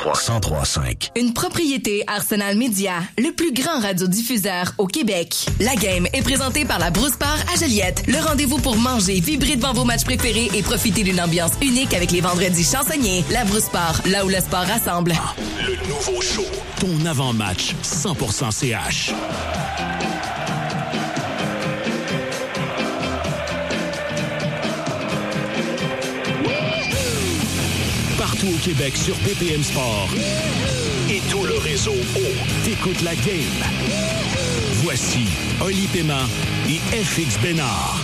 103.5. Une propriété Arsenal Média, le plus grand radiodiffuseur au Québec. La game est présentée par la Brousse Bar à Joliette. Le rendez-vous pour manger, vibrer devant vos matchs préférés et profiter d'une ambiance unique avec les vendredis chansonniers. La Brousse Bar, là où le sport rassemble. Le nouveau show. Ton avant-match 100% CH. Partout au Québec sur BPM Sport et tout le réseau O. T'écoutes la game. Voici Oli Paiement et FX Bénard.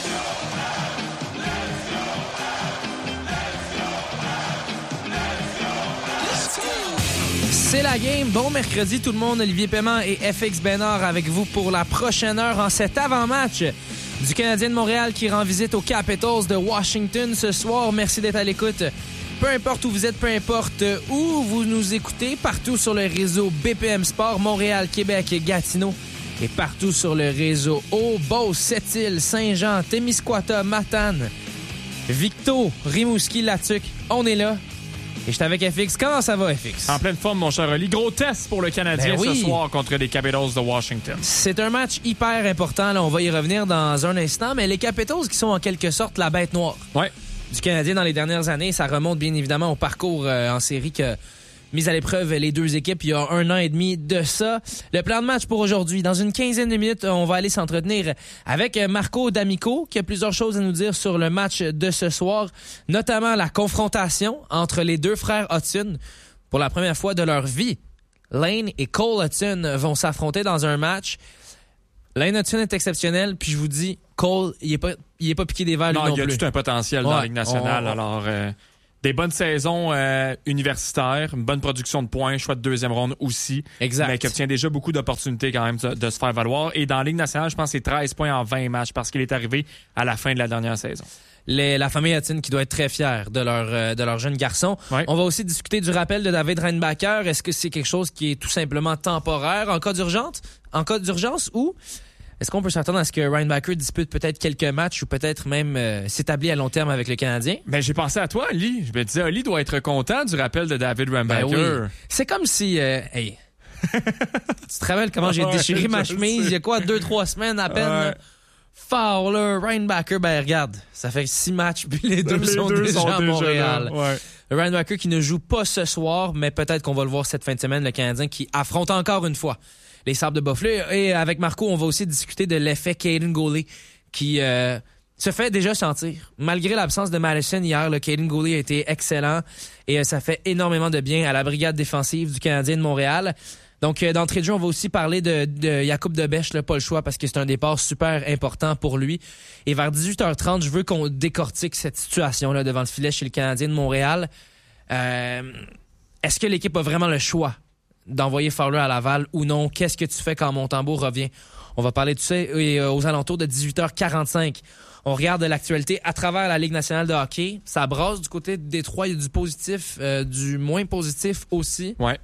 C'est la game. Bon mercredi tout le monde. Olivier Paiement et FX Bénard avec vous pour la prochaine heure en cet avant-match du Canadien de Montréal qui rend visite aux Capitals de Washington ce soir. Merci d'être à l'écoute. Peu importe où vous êtes, peu importe où vous nous écoutez, partout sur le réseau BPM Sport, Montréal, Québec et Gatineau, et partout sur le réseau Beauce, Sept-Îles, Saint-Jean, Témiscouata, Matane, Victo, Rimouski, Latuc. On est là. Et je suis avec FX. Comment ça va, FX? En pleine forme, mon cher Oli. Gros test pour le Canadien ce soir contre les Capitals de Washington. C'est un match hyper important. Là, on va y revenir dans un instant. Mais les Capitals qui sont en quelque sorte la bête noire. Ouais. Du Canadien dans les dernières années. Ça remonte bien évidemment au parcours en série que mis à l'épreuve les deux équipes il y a 1 an et demi de ça. Le plan de match pour aujourd'hui. Dans une quinzaine de minutes, on va aller s'entretenir avec Marco D'Amico qui a plusieurs choses à nous dire sur le match de ce soir, notamment la confrontation entre les deux frères Hudson. Pour la première fois de leur vie, Lane et Cole Hudson vont s'affronter dans un match. Lane Hudson est exceptionnel, puis je vous dis, Cole, il est pas piqué des verres lui non plus. Il y a tout un potentiel dans la Ligue nationale. Alors, des bonnes saisons universitaires, une bonne production de points, choix de deuxième ronde aussi. Exact. Mais qui obtient déjà beaucoup d'opportunités quand même de se faire valoir. Et dans la Ligue nationale, je pense que c'est 13 points en 20 matchs parce qu'il est arrivé à la fin de la dernière saison. La famille Hudson qui doit être très fière de leur jeune garçon. Ouais. On va aussi discuter du rappel de David Reinbacher. Est-ce que c'est quelque chose qui est tout simplement temporaire en cas d'urgence ou est-ce qu'on peut s'attendre à ce que Reinbacher dispute peut-être quelques matchs ou peut-être même s'établit à long terme avec le Canadien? Ben, j'ai pensé à toi, Ali. Je me disais, Ali doit être content du rappel de David Reinbacher. Ben oui. C'est comme si... Hey, tu te rappelles comment j'ai déchiré ma chemise il y a quoi, 2-3 semaines à peine? Ouais. Fowler, Reinbacher, ben regarde, ça fait 6 matchs puis les deux sont déjà à Montréal. Ouais. Reinbacher qui ne joue pas ce soir, mais peut-être qu'on va le voir cette fin de semaine, le Canadien qui affronte encore une fois les Sabres de Buffalo. Et avec Marco, on va aussi discuter de l'effet Caden Goulet qui se fait déjà sentir. Malgré l'absence de Madison hier, Caden Goulet a été excellent et ça fait énormément de bien à la brigade défensive du Canadien de Montréal. Donc, d'entrée de jeu, on va aussi parler de Jakub Dobeš, pas le choix, parce que c'est un départ super important pour lui. Et vers 18h30, je veux qu'on décortique cette situation-là devant le filet chez le Canadien de Montréal. Est-ce que l'équipe a vraiment le choix d'envoyer Fowler à Laval ou non? Qu'est-ce que tu fais quand Montembeault revient? On va parler de ça et aux alentours de 18h45. On regarde l'actualité à travers la Ligue nationale de hockey. Ça brasse du côté de Détroit. Il y a du positif, du moins positif aussi. Ouais.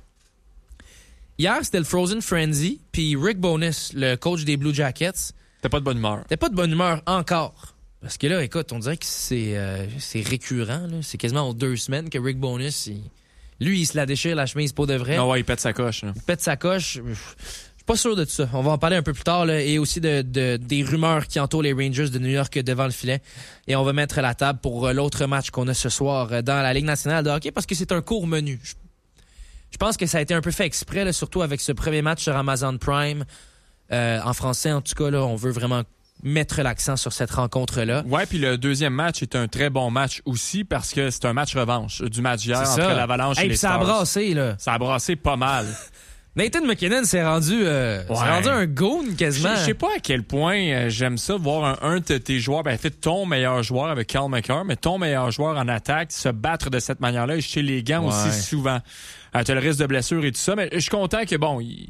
Hier, c'était le Frozen Frenzy, puis Rick Bowness, le coach des Blue Jackets. T'es pas de bonne humeur. T'es pas de bonne humeur encore. Parce que là, écoute, on dirait que c'est récurrent. Là. C'est quasiment aux 2 semaines que Rick Bowness, il se la déchire la chemise pour de vrai. Ah ouais, il pète sa coche. Là. Il pète sa coche. Je suis pas sûr de ça. On va en parler un peu plus tard. Là, et aussi des rumeurs qui entourent les Rangers de New York devant le filet. Et on va mettre la table pour l'autre match qu'on a ce soir dans la Ligue nationale de hockey parce que c'est un court menu. Je pense que ça a été un peu fait exprès, là, surtout avec ce premier match sur Amazon Prime. En français, en tout cas, là, on veut vraiment mettre l'accent sur cette rencontre-là. Ouais, puis le deuxième match est un très bon match aussi parce que c'est un match revanche du match d'hier entre l'Avalanche et les Stars. Ça a brassé, là. Ça a brassé pas mal. Nathan McKinnon s'est rendu un goon quasiment. Je sais pas à quel point j'aime ça, voir un de tes joueurs, ton meilleur joueur avec Cal McCarr, mais ton meilleur joueur en attaque se battre de cette manière-là et jeter les gants aussi souvent. T'as le risque de blessure et tout ça, mais je suis content que,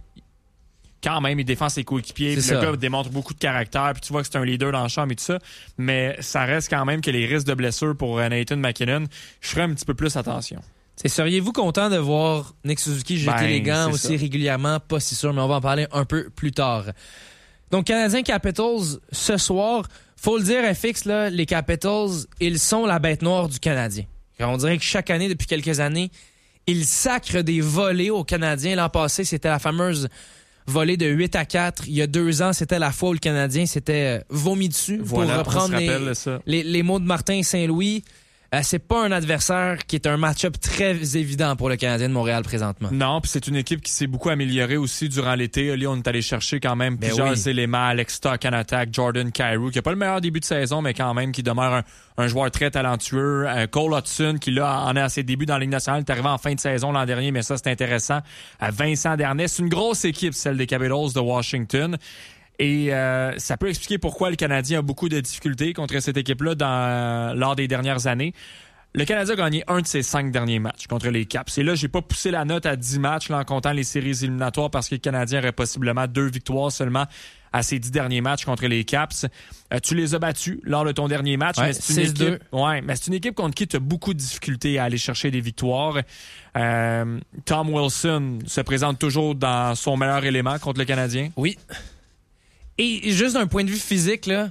quand même, il défend ses coéquipiers. Le gars démontre beaucoup de caractère, puis tu vois que c'est un leader dans le champ et tout ça, mais ça reste quand même que les risques de blessure pour Nathan McKinnon, je ferais un petit peu plus attention. Seriez-vous content de voir Nick Suzuki jeter les gants aussi régulièrement? Pas si sûr, mais on va en parler un peu plus tard. Donc, Canadiens Capitals, ce soir, faut le dire, FX, là, les Capitals, ils sont la bête noire du Canadien. On dirait que chaque année, depuis quelques années, Il sacre des volées aux Canadiens. L'an passé, c'était la fameuse volée de 8-4. Il y a 2 ans, c'était la fois où le Canadien s'était vomi dessus. Voilà, pour reprendre les mots de Martin Saint-Louis. C'est pas un adversaire qui est un match-up très évident pour le Canadien de Montréal présentement. Non, puis c'est une équipe qui s'est beaucoup améliorée aussi durant l'été. Là, on est allé chercher quand même plusieurs éléments. Alex Stock en attaque, Jordan Kyrou, qui n'a pas le meilleur début de saison, mais quand même qui demeure un joueur très talentueux. Cole Hudson, qui là en est à ses débuts dans la Ligue nationale, est arrivé en fin de saison l'an dernier, mais ça c'est intéressant. Vincent Darnay, c'est une grosse équipe, celle des Capitals de Washington. Et ça peut expliquer pourquoi le Canadien a beaucoup de difficultés contre cette équipe-là lors des dernières années. Le Canadien a gagné 1 de ses 5 derniers matchs contre les Caps. Et là, j'ai pas poussé la note à 10 matchs là, en comptant les séries éliminatoires parce que le Canadien aurait possiblement 2 victoires seulement à ses 10 derniers matchs contre les Caps. Tu les as battus lors de ton dernier match. Ouais, mais c'est une 6-2. équipe, mais c'est une équipe contre qui tu as beaucoup de difficultés à aller chercher des victoires. Tom Wilson se présente toujours dans son meilleur élément contre le Canadien. Oui. Et juste d'un point de vue physique, là,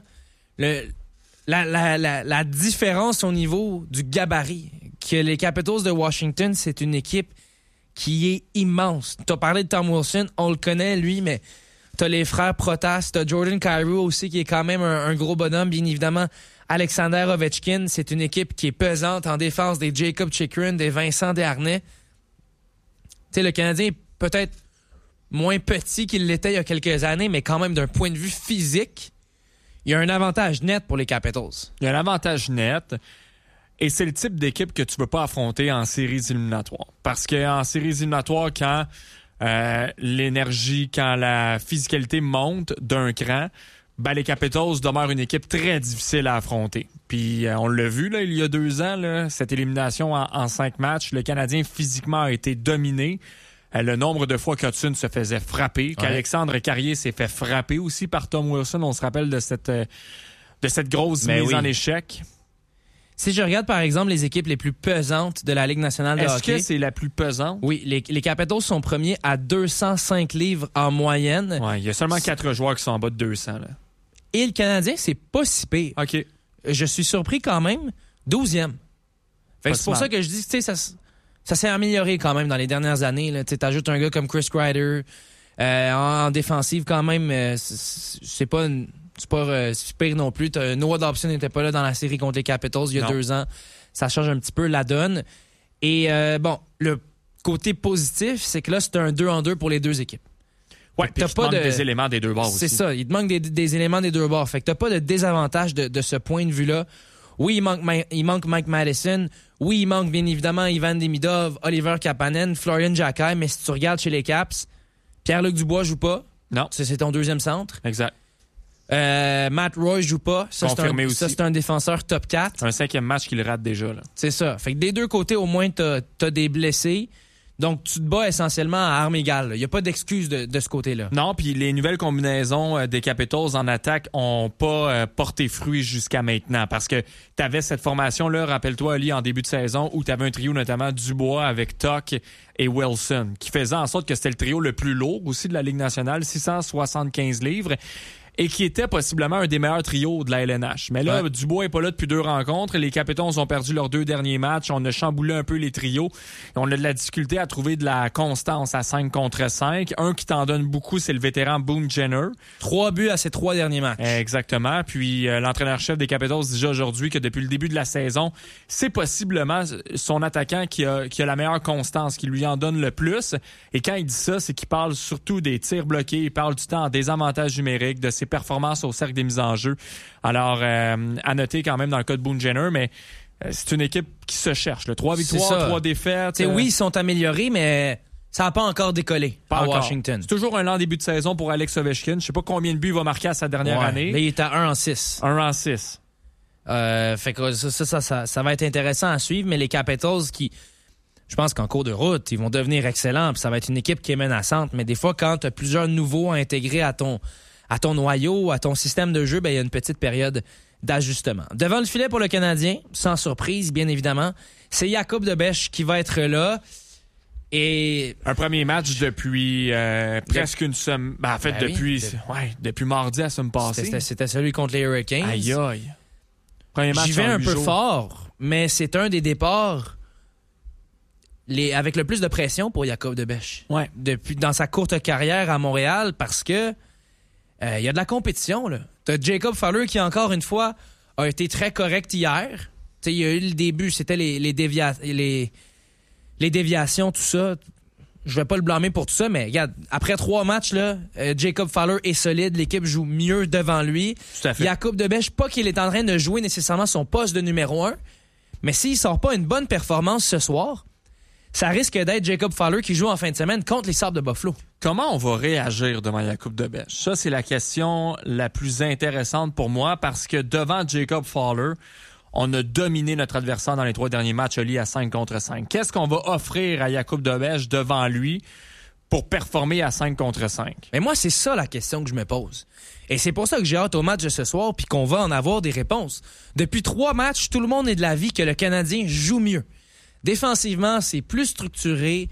la différence au niveau du gabarit, que les Capitals de Washington, c'est une équipe qui est immense. Tu as parlé de Tom Wilson, on le connaît, lui, mais tu as les frères Protas, tu as Jordan Kyrou aussi, qui est quand même un gros bonhomme. Bien évidemment, Alexander Ovechkin, c'est une équipe qui est pesante en défense, des Jacob Chychrun, des Vincent Desharnais. Tu sais, le Canadien est peut-être moins petit qu'il l'était il y a quelques années, mais quand même d'un point de vue physique, il y a un avantage net pour les Capitals. Il y a un avantage net. Et c'est le type d'équipe que tu ne veux pas affronter en séries éliminatoires. Parce qu'en séries éliminatoires, quand l'énergie, quand la physicalité monte d'un cran, les Capitals demeurent une équipe très difficile à affronter. Puis on l'a vu là, il y a 2 ans, là, cette élimination en 5 matchs, le Canadien physiquement a été dominé. Le nombre de fois qu'Hudson se faisait frapper, qu'Alexandre Carrier s'est fait frapper aussi par Tom Wilson. On se rappelle de cette grosse mise en échec. Si je regarde, par exemple, les équipes les plus pesantes de la Ligue nationale de hockey... Est-ce que c'est la plus pesante? Oui, les Capitals sont premiers à 205 livres en moyenne. Ouais, il y a seulement 4 joueurs qui sont en bas de 200. Là. Et le Canadien, c'est pas si pire. OK. Je suis surpris quand même. 12e. C'est pour ça que je dis, tu sais, ça s'est amélioré quand même dans les dernières années. Tu ajoutes un gars comme Chris Kreider en défensive quand même. C'est pas si pire non plus. Noah Dobson n'était pas là dans la série contre les Capitals il y a 2 ans. Ça change un petit peu la donne. Et le côté positif, c'est que là, c'est un 2-en-2 pour les 2 équipes. Ouais, puis il te manque des éléments des 2 bords aussi. C'est ça, il te manque des éléments des 2 bords. Fait que t'as pas de désavantage de ce point de vue-là. Oui, il manque Mike Madison. Oui, il manque bien évidemment Ivan Demidov, Oliver Kapanen, Florian Jacquet. Mais si tu regardes chez les Caps, Pierre-Luc Dubois joue pas. Non. C'est ton 2e centre. Exact. Matt Roy joue pas. Confirmé aussi. Ça, c'est un défenseur top 4. Un 5e match qu'il rate déjà. Là. C'est ça. Fait que des 2 côtés, au moins, t'as des blessés. Donc, tu te bats essentiellement à armes égales. Il n'y a pas d'excuse de ce côté-là. Non, puis les nouvelles combinaisons des Capitals en attaque ont pas porté fruit jusqu'à maintenant parce que tu avais cette formation-là, rappelle-toi, Ali, en début de saison, où tu avais un trio notamment Dubois avec Tuck et Wilson, qui faisait en sorte que c'était le trio le plus lourd aussi de la Ligue nationale, 675 livres. Et qui était possiblement un des meilleurs trios de la LNH. Mais là, Dubois est pas là depuis 2 rencontres. Les Capitals ont perdu leurs 2 derniers matchs. On a chamboulé un peu les trios. On a de la difficulté à trouver de la constance à 5 contre 5. Un qui t'en donne beaucoup, c'est le vétéran Boone Jenner. 3 buts à ses 3 derniers matchs. Exactement. Puis l'entraîneur-chef des Capitals dit déjà aujourd'hui que depuis le début de la saison, c'est possiblement son attaquant qui a la meilleure constance, qui lui en donne le plus. Et quand il dit ça, c'est qu'il parle surtout des tirs bloqués. Il parle du temps en désavantage numérique, de ses performances au cercle des mises en jeu. Alors, à noter quand même dans le cas de Boone Jenner, mais c'est une équipe qui se cherche. 3 victoires, 3 défaites. Oui, ils sont améliorés, mais ça n'a pas encore décollé à Washington. C'est toujours un lent début de saison pour Alex Ovechkin. Je sais pas combien de buts il va marquer à sa dernière année. Là, il est à 1-6. 1-6. Fait que ça va être intéressant à suivre, mais les Capitals qui... Je pense qu'en cours de route, ils vont devenir excellents, puis ça va être une équipe qui est menaçante. Mais des fois, quand tu as plusieurs nouveaux à intégrer à ton noyau, à ton système de jeu, il y a une petite période d'ajustement. Devant le filet pour le Canadien, sans surprise, bien évidemment, c'est Jakub Dobeš qui va être là. Et un premier match depuis presque une semaine. En fait, depuis mardi à semaine passée. C'était celui contre les Hurricanes. Aïe aïe. Premier match. J'y vais un peu fort, mais c'est un des départs avec le plus de pression pour Jakub de Bèche. Ouais. Depuis dans sa courte carrière à Montréal, parce que il y a de la compétition, là. T'as Jacob Fowler qui, encore une fois, a été très correct hier. T'sais, il y a eu le début, c'était les déviations, tout ça. Je vais pas le blâmer pour tout ça, mais regarde, après 3 matchs, là, Jacob Fowler est solide, l'équipe joue mieux devant lui. Tout à fait. Jakub de Bèche, pas qu'il est en train de jouer nécessairement son poste de numéro 1, mais s'il sort pas une bonne performance ce soir, ça risque d'être Jacob Fowler qui joue en fin de semaine contre les Sabres de Buffalo. Comment on va réagir devant Jakub de Bèche? Ça, c'est la question la plus intéressante pour moi parce que devant Jacob Fowler, on a dominé notre adversaire dans les 3 derniers matchs Oli à 5 contre 5. Qu'est-ce qu'on va offrir à Jakub de Bèche devant lui pour performer à 5 contre 5? Mais moi, c'est ça la question que je me pose. Et c'est pour ça que j'ai hâte au match de ce soir puis qu'on va en avoir des réponses. Depuis 3 matchs, tout le monde est de l'avis que le Canadien joue mieux. Défensivement, c'est plus structuré.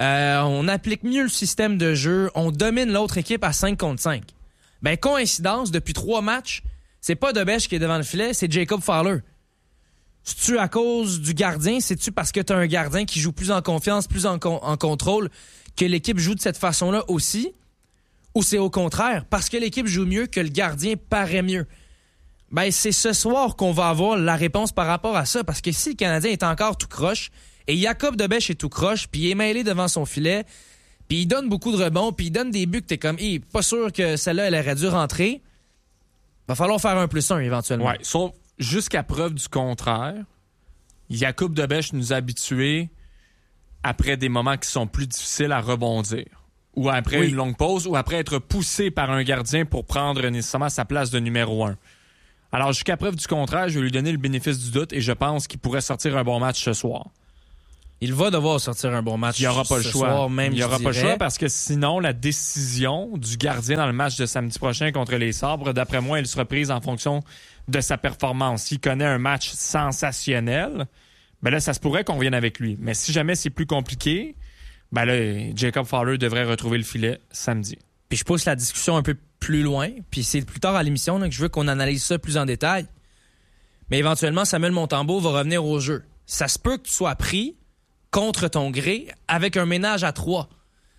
On applique mieux le système de jeu. On domine l'autre équipe à 5 contre 5. Ben, coïncidence, depuis 3 matchs, c'est pas de Bèche qui est devant le filet, c'est Jacob Fowler. C'est-tu à cause du gardien? C'est-tu parce que t'as un gardien qui joue plus en confiance, plus en contrôle, que l'équipe joue de cette façon-là aussi? Ou c'est au contraire, parce que l'équipe joue mieux que le gardien paraît mieux? Ben, c'est ce soir qu'on va avoir la réponse par rapport à ça, parce que si le Canadien est encore tout croche, et Jakub de Bèche est tout croche, puis il est mêlé devant son filet, puis il donne beaucoup de rebonds, puis il donne des buts que t'es comme, pas sûr que celle-là, elle aurait dû rentrer, va falloir faire 1+1 éventuellement. Ouais, sauf jusqu'à preuve du contraire, Jakub de Bèche nous a habitués après des moments qui sont plus difficiles à rebondir. Ou après une longue pause, ou après être poussé par un gardien pour prendre nécessairement sa place de numéro 1. Alors, jusqu'à preuve du contraire, je vais lui donner le bénéfice du doute et je pense qu'il pourrait sortir un bon match ce soir. Il va devoir sortir un bon match. Il n'y aura pas le choix. Soir, même, il n'y aura pas le choix parce que sinon, la décision du gardien dans le match de samedi prochain contre les Sabres, d'après moi, elle sera prise en fonction de sa performance. S'il connaît un match sensationnel, ben là, ça se pourrait qu'on vienne avec lui. Mais si jamais c'est plus compliqué, ben là, Jacob Fowler devrait retrouver le filet samedi. Puis je pousse la discussion un peu plus loin, puis c'est plus tard à l'émission là, que je veux qu'on analyse ça plus en détail. Mais éventuellement, Samuel Montembeault va revenir au jeu. Ça se peut que tu sois pris contre ton gré avec un ménage à 3.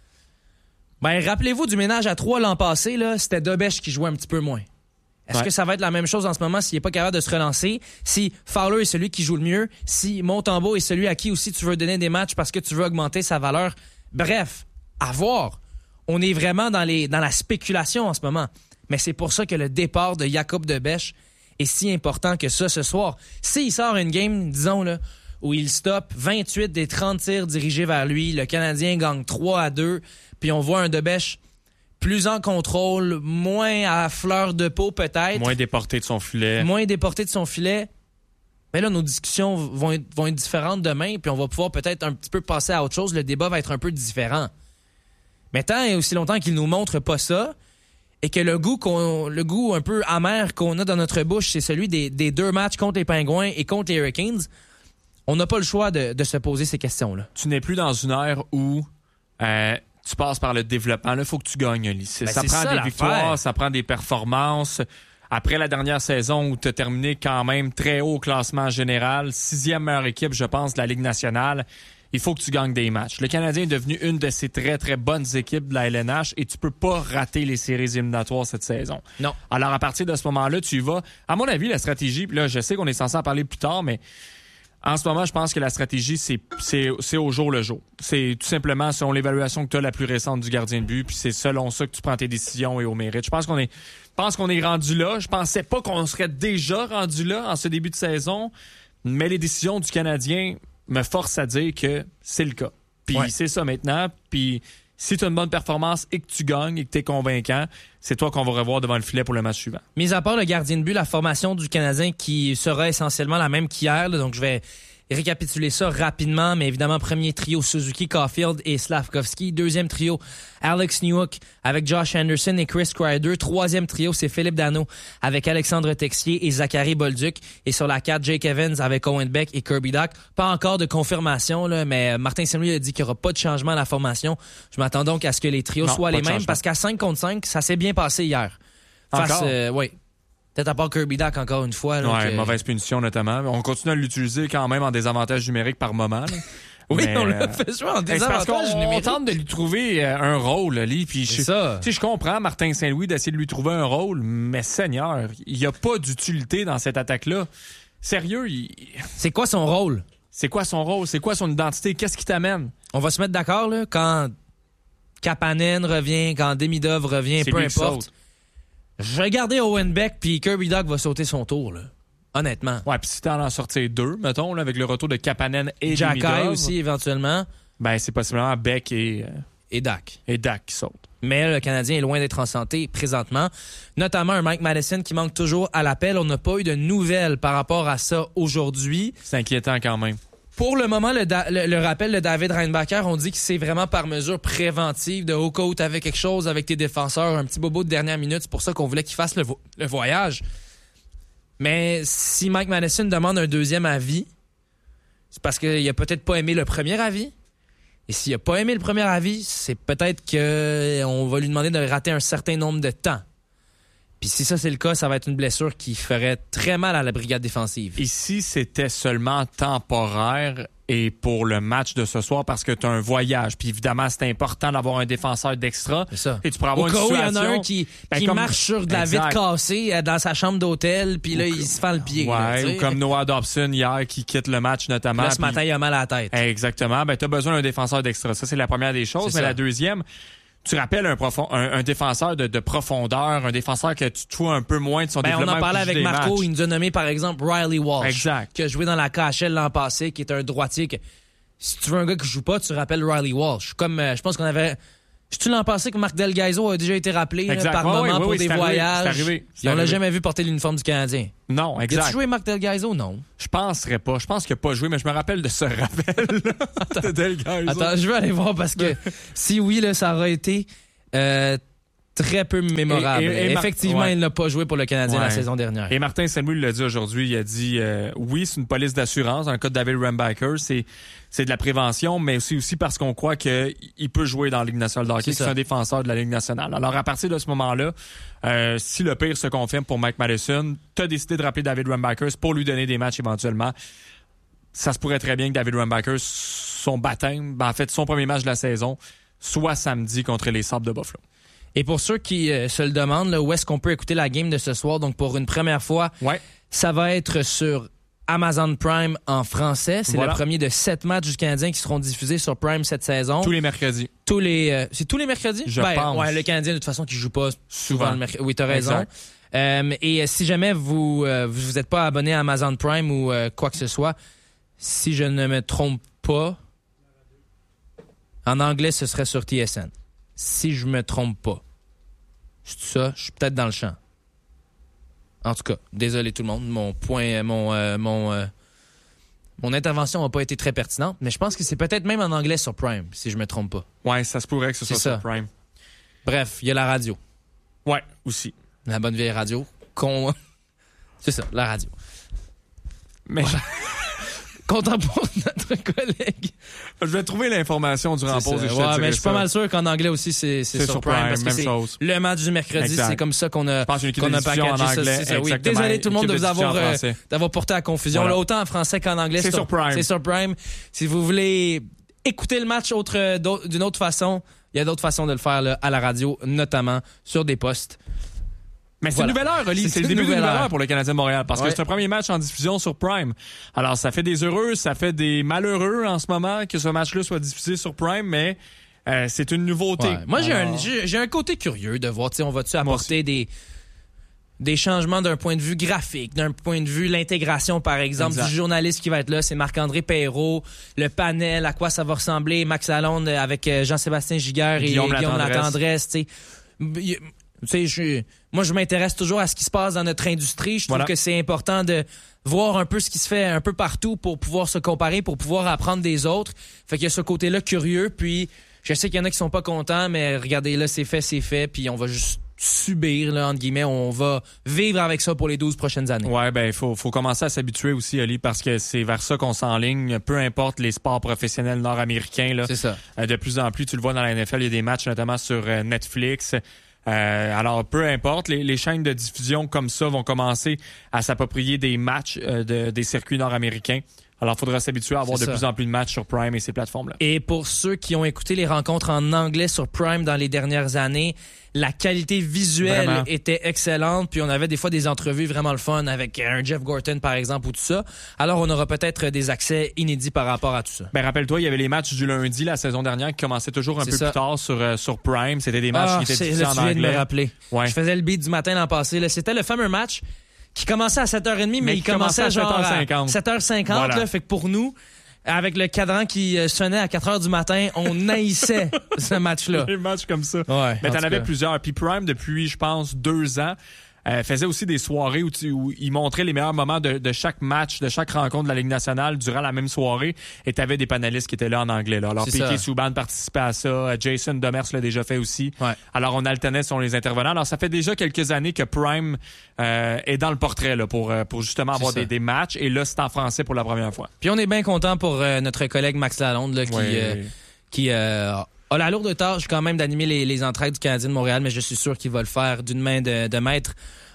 Ben, rappelez-vous du ménage à 3 l'an passé, là, c'était de Bèche qui jouait un petit peu moins. Est-ce que ça va être la même chose en ce moment s'il n'est pas capable de se relancer? Si Fowler est celui qui joue le mieux, si Montembeault est celui à qui aussi tu veux donner des matchs parce que tu veux augmenter sa valeur. Bref, à voir. On est vraiment dans la spéculation en ce moment. Mais c'est pour ça que le départ de Jakub de Bèche est si important que ça ce soir. S'il sort une game, disons, là, où il stoppe 28 des 30 tirs dirigés vers lui, le Canadien gagne 3-2, puis on voit un de Bèche plus en contrôle, moins à fleur de peau peut-être. Moins déporté de son filet. Mais là, nos discussions vont être différentes demain, puis on va pouvoir peut-être un petit peu passer à autre chose. Le débat va être un peu différent. Mais tant et aussi longtemps qu'il nous montre pas ça, et que le goût un peu amer qu'on a dans notre bouche, c'est celui des 2 matchs contre les Pingouins et contre les Hurricanes, on n'a pas le choix de se poser ces questions-là. Tu n'es plus dans une ère où tu passes par le développement. Là, il faut que tu gagnes, Oli. Ça prend des victoires, ça prend des performances. Après la dernière saison où tu as terminé quand même très haut au classement général, 6e meilleure équipe, je pense, de la Ligue nationale, il faut que tu gagnes des matchs. Le Canadien est devenu une de ces très, très bonnes équipes de la LNH et tu peux pas rater les séries éliminatoires cette saison. Non. Alors, à partir de ce moment-là, tu y vas. À mon avis, la stratégie, puis là, je sais qu'on est censé en parler plus tard, mais en ce moment, je pense que la stratégie, c'est au jour le jour. C'est tout simplement selon l'évaluation que tu as la plus récente du gardien de but, puis c'est selon ça que tu prends tes décisions et au mérite. Je pense qu'on est rendu là. Je pensais pas qu'on serait déjà rendu là en ce début de saison, mais les décisions du Canadien me forcent à dire que c'est le cas. Puis c'est ça maintenant. Puis si tu as une bonne performance et que tu gagnes et que tu es convaincant, c'est toi qu'on va revoir devant le filet pour le match suivant. Mis à part le gardien de but, la formation du Canadien qui sera essentiellement la même qu'hier, là, donc je vais récapituler ça rapidement, mais évidemment, premier trio Suzuki, Caulfield et Slavkovski. Deuxième trio, Alex Newhook avec Josh Anderson et Chris Kreider. Troisième trio, c'est Philippe Danault avec Alexandre Texier et Zachary Bolduc. Et sur la 4, Jake Evans avec Owen Beck et Kirby Dach. Pas encore de confirmation, là, mais Martin Saint-Louis a dit qu'il n'y aura pas de changement à la formation. Je m'attends donc à ce que les trios soient les mêmes, parce qu'à 5 contre 5, ça s'est bien passé hier. Oui. Peut-être à part Kirby Dach, encore une fois. Mauvaise punition notamment. On continue à l'utiliser quand même en désavantage numérique par moment. Oui, mais, on l'a fait jouer en désavantage parce qu'on numérique. tente de lui trouver un rôle, Ali. Puis je comprends Martin Saint-Louis d'essayer de lui trouver un rôle, mais Seigneur, il n'y a pas d'utilité dans cette attaque-là. Sérieux, C'est quoi son rôle? C'est quoi son rôle? C'est quoi son identité? Qu'est-ce qui t'amène? On va se mettre d'accord, là, quand Kapanen revient, quand Demidov revient, peu importe. Je vais garder Owen Beck, puis Kirby Dach va sauter son tour, là. Honnêtement. Ouais, puis si t'en as sorti 2, mettons, là, avec le retour de Kapanen et Jacky Demidov, aussi, éventuellement. Ben, c'est possiblement Beck et Dach. Et Dach qui sautent. Mais le Canadien est loin d'être en santé présentement. Notamment un Mike Madison qui manque toujours à l'appel. On n'a pas eu de nouvelles par rapport à ça aujourd'hui. C'est inquiétant quand même. Pour le moment, le rappel de David Reinbacher, on dit que c'est vraiment par mesure préventive de au cas où t'avais quelque chose avec tes défenseurs, un petit bobo de dernière minute. C'est pour ça qu'on voulait qu'il fasse le voyage. Mais si Mike Madison demande un deuxième avis, c'est parce qu'il a peut-être pas aimé le premier avis. Et s'il a pas aimé le premier avis, c'est peut-être qu'on va lui demander de rater un certain nombre de temps. Puis si ça, c'est le cas, ça va être une blessure qui ferait très mal à la brigade défensive. Et si c'était seulement temporaire et pour le match de ce soir parce que tu as un voyage, puis évidemment, c'est important d'avoir un défenseur d'extra. C'est ça. Et tu pourrais avoir au cas où il y en a un qui comme, marche sur de la vitre cassée dans sa chambre d'hôtel, puis là, il se fend le pied. Ouais, là, ou comme Noah Dobson hier qui quitte le match notamment. Là, ce matin, il a mal à la tête. Exactement. Ben, tu as besoin d'un défenseur d'extra. Ça, c'est la première des choses. Mais la deuxième, tu rappelles un défenseur de profondeur, un défenseur que tu trouves un peu moins de son développement. On en parlait avec Marco, matchs. il nous a nommé par exemple Riley Walsh, exact, qui a joué dans la KHL l'an passé, qui est un droitier. Si tu veux un gars qui joue pas, tu rappelles Riley Walsh. Comme je pense qu'on avait... Tu l'an passé que Marc Del Gaizo a déjà été rappelé là, par moment pour des voyages. C'est arrivé. Et on l'a jamais vu porter l'uniforme du Canadien. Non, exact. As-tu joué Marc Del Gaizo? Non. Je penserais pas. Je pense qu'il n'a pas joué, mais je me rappelle de ce rappel de Del Gaizo. Attends, je vais aller voir parce que si oui, là, ça aura été très peu mémorable. Et effectivement, il n'a pas joué pour le Canadien la saison dernière. Et Martin Saint-Louis l'a dit aujourd'hui. Il a dit oui, c'est une police d'assurance. Dans le cas de David Reinbacher, c'est de la prévention, mais aussi parce qu'on croit qu'il peut jouer dans la Ligue nationale de hockey. C'est un défenseur de la Ligue nationale. Alors, à partir de ce moment-là, si le pire se confirme pour Mike Madison, tu as décidé de rappeler David Reinbacher pour lui donner des matchs éventuellement. Ça se pourrait très bien que David Reinbacher, son baptême, en fait, son premier match de la saison, soit samedi contre les Sabres de Buffalo. Et pour ceux qui se le demandent, là, où est-ce qu'on peut écouter la game de ce soir? Donc, pour une première fois, ça va être sur Amazon Prime en français. C'est le premier de 7 matchs du Canadien qui seront diffusés sur Prime cette saison. Tous les mercredis. C'est tous les mercredis? Je pense. Ouais, le Canadien, de toute façon, qui joue pas souvent le mercredi. Oui, t'as raison. Et si jamais vous êtes pas abonné à Amazon Prime ou quoi que ce soit, si je ne me trompe pas, en anglais, ce serait sur TSN. Si je me trompe pas. C'est ça, je suis peut-être dans le champ. En tout cas, désolé tout le monde, mon intervention n'a pas été très pertinente, mais je pense que c'est peut-être même en anglais sur Prime, si je me trompe pas. Ouais, ça se pourrait que ce soit sur Prime. Bref, il y a la radio. Ouais, aussi. La bonne vieille radio. C'est ça, la radio. Mais content pour notre collègue. Je vais trouver l'information durant la pause. Mais je suis pas mal sûr qu'en anglais aussi, c'est sur Prime. Parce que même chose. Le match du mercredi, c'est comme ça qu'on a packagé ça. Oui. Désolé tout le monde de vous d'avoir porté à confusion. Là, autant en français qu'en anglais, c'est sur Prime. C'est sur Prime. Si vous voulez écouter le match d'une autre façon, il y a d'autres façons de le faire là, à la radio, notamment sur des postes. Mais c'est une nouvelle heure, Oli. C'est le début d'une nouvelle heure pour le Canadien de Montréal parce que c'est un premier match en diffusion sur Prime. Alors, ça fait des heureux, ça fait des malheureux en ce moment que ce match-là soit diffusé sur Prime, mais c'est une nouveauté. Ouais. Moi, j'ai un côté curieux de voir, on va-tu apporter des changements d'un point de vue graphique, d'un point de vue l'intégration, par exemple, du journaliste qui va être là, c'est Marc-André Perrault, le panel, à quoi ça va ressembler, Max Lalonde avec Jean-Sébastien Giguère et Guillaume Latendresse, moi, je m'intéresse toujours à ce qui se passe dans notre industrie. Je trouve que c'est important de voir un peu ce qui se fait un peu partout pour pouvoir se comparer, pour pouvoir apprendre des autres. Fait qu'il y a ce côté-là curieux. Puis, je sais qu'il y en a qui sont pas contents, mais regardez, là, c'est fait. Puis, on va juste subir, là, entre guillemets. On va vivre avec ça pour les 12 prochaines années. Ouais, ben, faut commencer à s'habituer aussi, Ali, parce que c'est vers ça qu'on s'enligne. Peu importe les sports professionnels nord-américains, là. C'est ça. De plus en plus, tu le vois dans la NFL, il y a des matchs, notamment sur Netflix. Alors, peu importe, les chaînes de diffusion comme ça vont commencer à s'approprier des matchs des circuits nord-américains. Alors, il faudra s'habituer à avoir de plus en plus de matchs sur Prime et ces plateformes-là. Et pour ceux qui ont écouté les rencontres en anglais sur Prime dans les dernières années, la qualité visuelle était excellente. Puis on avait des fois des entrevues vraiment le fun avec un Jeff Gorton, par exemple, ou tout ça. Alors, on aura peut-être des accès inédits par rapport à tout ça. Ben, rappelle-toi, il y avait les matchs du lundi la saison dernière qui commençaient toujours un peu plus tard sur Prime. C'était des matchs qui étaient diffusés en anglais. Tu viens de me rappeler. Ouais. Je faisais le beat du matin l'an passé. Là. C'était le fameux match qui commençait à 7h30, mais il commençait à genre 7h50. Voilà. Là, fait que pour nous, avec le cadran qui sonnait à 4h du matin, on haïssait ce match-là. Des matchs comme ça. Ouais, mais t'en avais plusieurs. Puis Prime, depuis, je pense, 2 ans, faisait aussi des soirées où il montrait les meilleurs moments de chaque match, de chaque rencontre de la Ligue nationale durant la même soirée. Et t'avais des panélistes qui étaient là en anglais. Là. Alors, Piquet Souban participait à ça. Jason Demers l'a déjà fait aussi. Ouais. Alors, on alternait sur les intervenants. Alors, ça fait déjà quelques années que Prime est dans le portrait là, pour justement avoir des matchs. Et là, c'est en français pour la première fois. Puis on est bien content pour notre collègue Max Lalonde là, qui a la lourde tâche quand même d'animer les entrailles du Canadien de Montréal, mais je suis sûr qu'il va le faire d'une main de maître.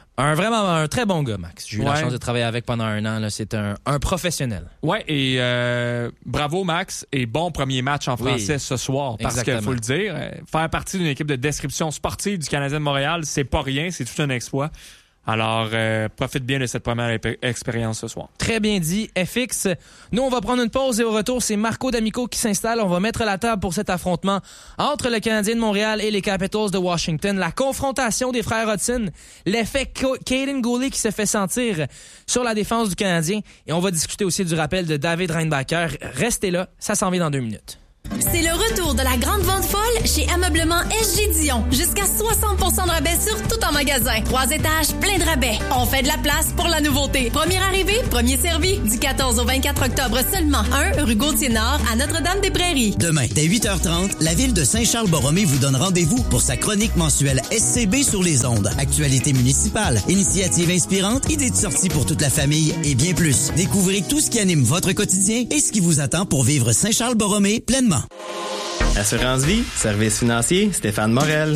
Un très bon gars, Max. J'ai eu la chance de travailler avec pendant 1 an. Là. C'est un professionnel. Ouais, et bravo Max, et bon premier match en français ce soir. Parce qu'il faut le dire, faire partie d'une équipe de description sportive du Canadien de Montréal, c'est pas rien, c'est tout un exploit. Alors, profite bien de cette première expérience ce soir. Très bien dit, FX. Nous, on va prendre une pause et au retour, c'est Marco D'Amico qui s'installe. On va mettre la table pour cet affrontement entre le Canadien de Montréal et les Capitals de Washington. La confrontation des frères Hudson, l'effet Caden Goulet qui se fait sentir sur la défense du Canadien. Et on va discuter aussi du rappel de David Reinbacher. Restez là, ça s'en vient dans 2 minutes. C'est le retour de la grande vente folle chez Ameublement SG Dion. Jusqu'à 60% de rabais sur tout en magasin. 3 étages, plein de rabais. On fait de la place pour la nouveauté. Premier arrivé, premier servi. Du 14 au 24 octobre seulement. 1 rue Gaultier-Nord à Notre-Dame-des-Prairies. Demain, dès 8h30, la ville de Saint-Charles-Borromée vous donne rendez-vous pour sa chronique mensuelle SCB sur les ondes. Actualité municipale, initiatives inspirantes, idées de sortie pour toute la famille et bien plus. Découvrez tout ce qui anime votre quotidien et ce qui vous attend pour vivre Saint-Charles-Borromée pleinement. Assurance Vie, service financier, Stéphane Morel.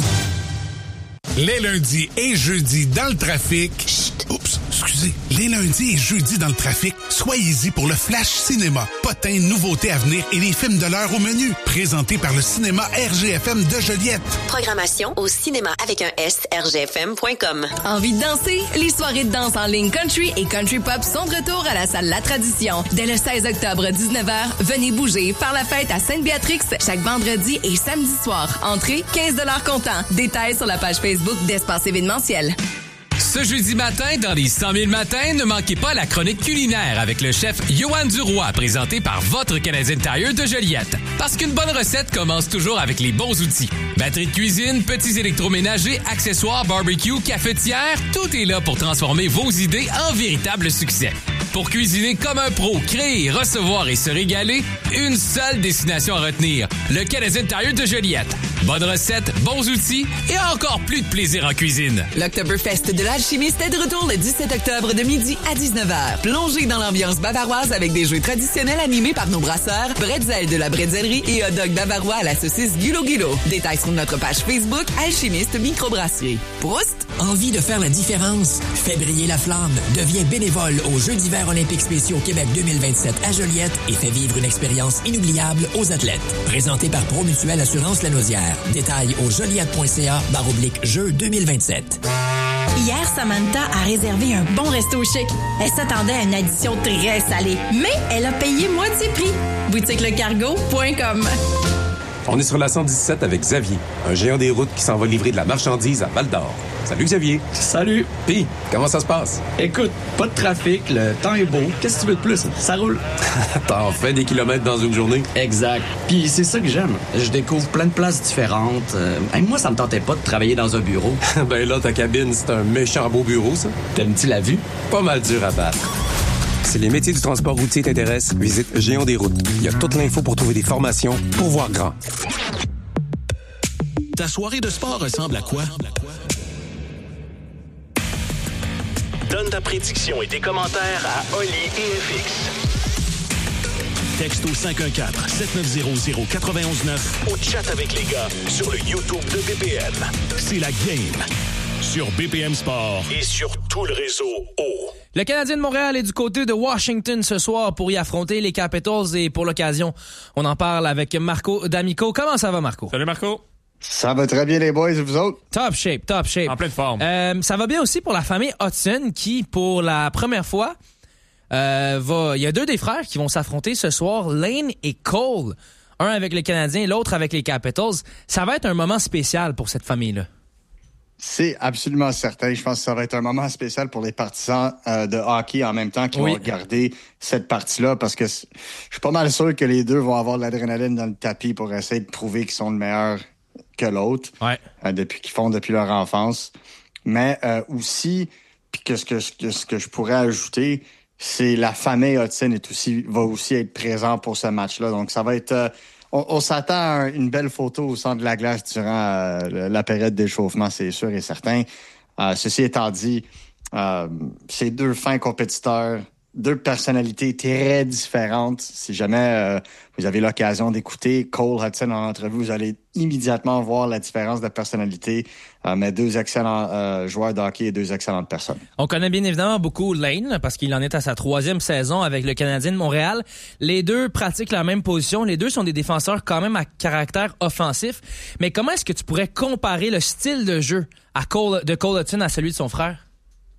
Les lundis et jeudis dans le trafic. Chut! Oups, excusez. Les lundis et jeudis dans le trafic, soyez-y pour le Flash Cinéma. Potins, nouveautés à venir et les films de l'heure au menu. Présenté par le cinéma RGFM de Joliette. Programmation au cinéma avec un S, rgfm.com. Envie de danser? Les soirées de danse en ligne country et country pop sont de retour à la salle La Tradition. Dès le 16 octobre, 19h, venez bouger faire la fête à Sainte-Béatrix chaque vendredi et samedi soir. Entrée, 15 $ comptant. Détails sur la page Facebook d'Espace événementiel. Ce jeudi matin, dans les 100 000 matins, ne manquez pas la chronique culinaire avec le chef Yoann Duroy, présenté par votre Canadian Tire de Joliette. Parce qu'une bonne recette commence toujours avec les bons outils. Batterie de cuisine, petits électroménagers, accessoires, barbecue, cafetière, tout est là pour transformer vos idées en véritable succès. Pour cuisiner comme un pro, créer, recevoir et se régaler, une seule destination à retenir, le Canadian Tire de Joliette. Bonne recette, bons outils et encore plus de plaisir en cuisine. L'Octoberfest de l'Alchimiste est de retour le 17 octobre de midi à 19h. Plongez dans l'ambiance bavaroise avec des jeux traditionnels animés par nos brasseurs, bretzel de la bretzellerie et hot dog bavarois à la saucisse Gulo Gulo. Détails sur notre page Facebook Alchimiste Microbrasserie. Proust! Envie de faire la différence? Fais briller la flamme. Deviens bénévole aux Jeux d'hiver olympiques spéciaux Québec 2027 à Joliette et fais vivre une expérience inoubliable aux athlètes. Présenté par Promutuelle Assurance Lanaudière. Détails au joliette.ca/Jeux 2027. Hier, Samantha a réservé un bon resto chic. Elle s'attendait à une addition très salée, mais elle a payé moitié prix. BoutiqueLeCargo.com. On est sur la 117 avec Xavier, un géant des routes qui s'en va livrer de la marchandise à Val-d'Or. Salut Xavier. Salut. Pis, comment ça se passe? Écoute, pas de trafic, le temps est beau. Qu'est-ce que tu veux de plus? Ça roule. T'en fais des kilomètres dans une journée? Exact. Puis c'est ça que j'aime. Je découvre plein de places différentes. Moi, ça me tentait pas de travailler dans un bureau. Ben là, ta cabine, c'est un méchant beau bureau, ça. T'aimes-tu la vue? Pas mal dur à battre. Si les métiers du transport routier t'intéressent, visite Géant des routes. Il y a toute l'info pour trouver des formations pour voir grand. Ta soirée de sport ressemble à quoi? Donne ta prédiction et tes commentaires à Oli et FX. Texte au 514-7900-919 ou chat avec les gars sur le YouTube de BPM. C'est la game. sur BPM Sport et sur tout le réseau O. Le Canadien de Montréal est du côté de Washington ce soir pour y affronter les Capitals et pour l'occasion, on en parle avec Marco D'Amico. Comment ça va, Marco? Salut, Marco. Ça va très bien, les boys, et vous autres? Top shape. En pleine forme. Ça va bien aussi pour la famille Hudson qui, pour la première fois, il y a deux des frères qui vont s'affronter ce soir, Lane et Cole. Un avec les Canadiens, l'autre avec les Capitals. Ça va être un moment spécial pour cette famille-là. C'est absolument certain. Je pense que ça va être un moment spécial pour les partisans de hockey en même temps qui vont regarder cette partie-là parce que je suis pas mal sûr que les deux vont avoir de l'adrénaline dans le tapis pour essayer de prouver qu'ils sont le meilleur que l'autre depuis leur enfance. Mais aussi, puis que ce que je pourrais ajouter, c'est la famille Hudson va aussi être présent pour ce match-là. Donc ça va être... On s'attend à une belle photo au centre de la glace durant la période d'échauffement, c'est sûr et certain. Ceci étant dit, c'est deux fins compétiteurs, deux personnalités très différentes. Si jamais vous avez l'occasion d'écouter Cole Hudson en entrevue, vous allez immédiatement voir la différence de personnalité. Mais deux excellents joueurs de hockey et deux excellentes personnes. On connaît bien évidemment beaucoup Lane parce qu'il en est à sa 3e saison avec le Canadien de Montréal. Les deux pratiquent la même position. Les deux sont des défenseurs quand même à caractère offensif. Mais comment est-ce que tu pourrais comparer le style de jeu de Cole Hudson à celui de son frère?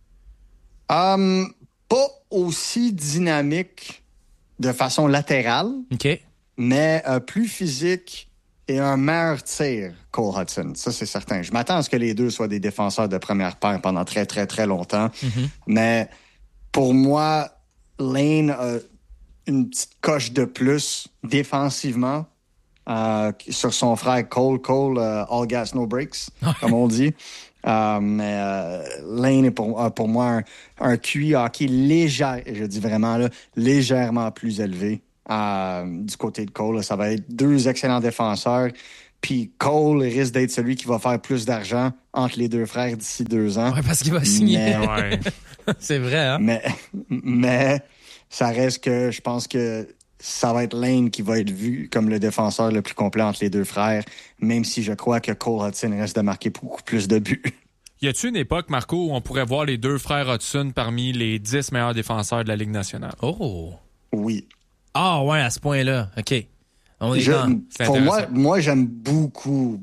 Pas aussi dynamique de façon latérale, mais plus physique et un meilleur tir, Cole Hudson. Ça, c'est certain. Je m'attends à ce que les deux soient des défenseurs de première paire pendant très, très, très longtemps. Mais pour moi, Lane a une petite coche de plus défensivement sur son frère Cole. Cole, all gas, no breaks, comme on dit. Mais Lane est pour moi un QI hockey léger, je dis vraiment là, légèrement plus élevé du côté de Cole. Là, ça va être deux excellents défenseurs. Puis Cole risque d'être celui qui va faire plus d'argent entre les deux frères d'ici 2 ans. Ouais, parce qu'il va signer. C'est vrai, hein? Mais ça reste que je pense que ça va être Lane qui va être vu comme le défenseur le plus complet entre les deux frères, même si je crois que Cole Hudson reste de marquer beaucoup plus de buts. Y a-t-il une époque, Marco, où on pourrait voir les deux frères Hudson parmi les 10 meilleurs défenseurs de la Ligue nationale? Oh! Oui. Ah ouais, à ce point-là. OK. Pour moi, j'aime beaucoup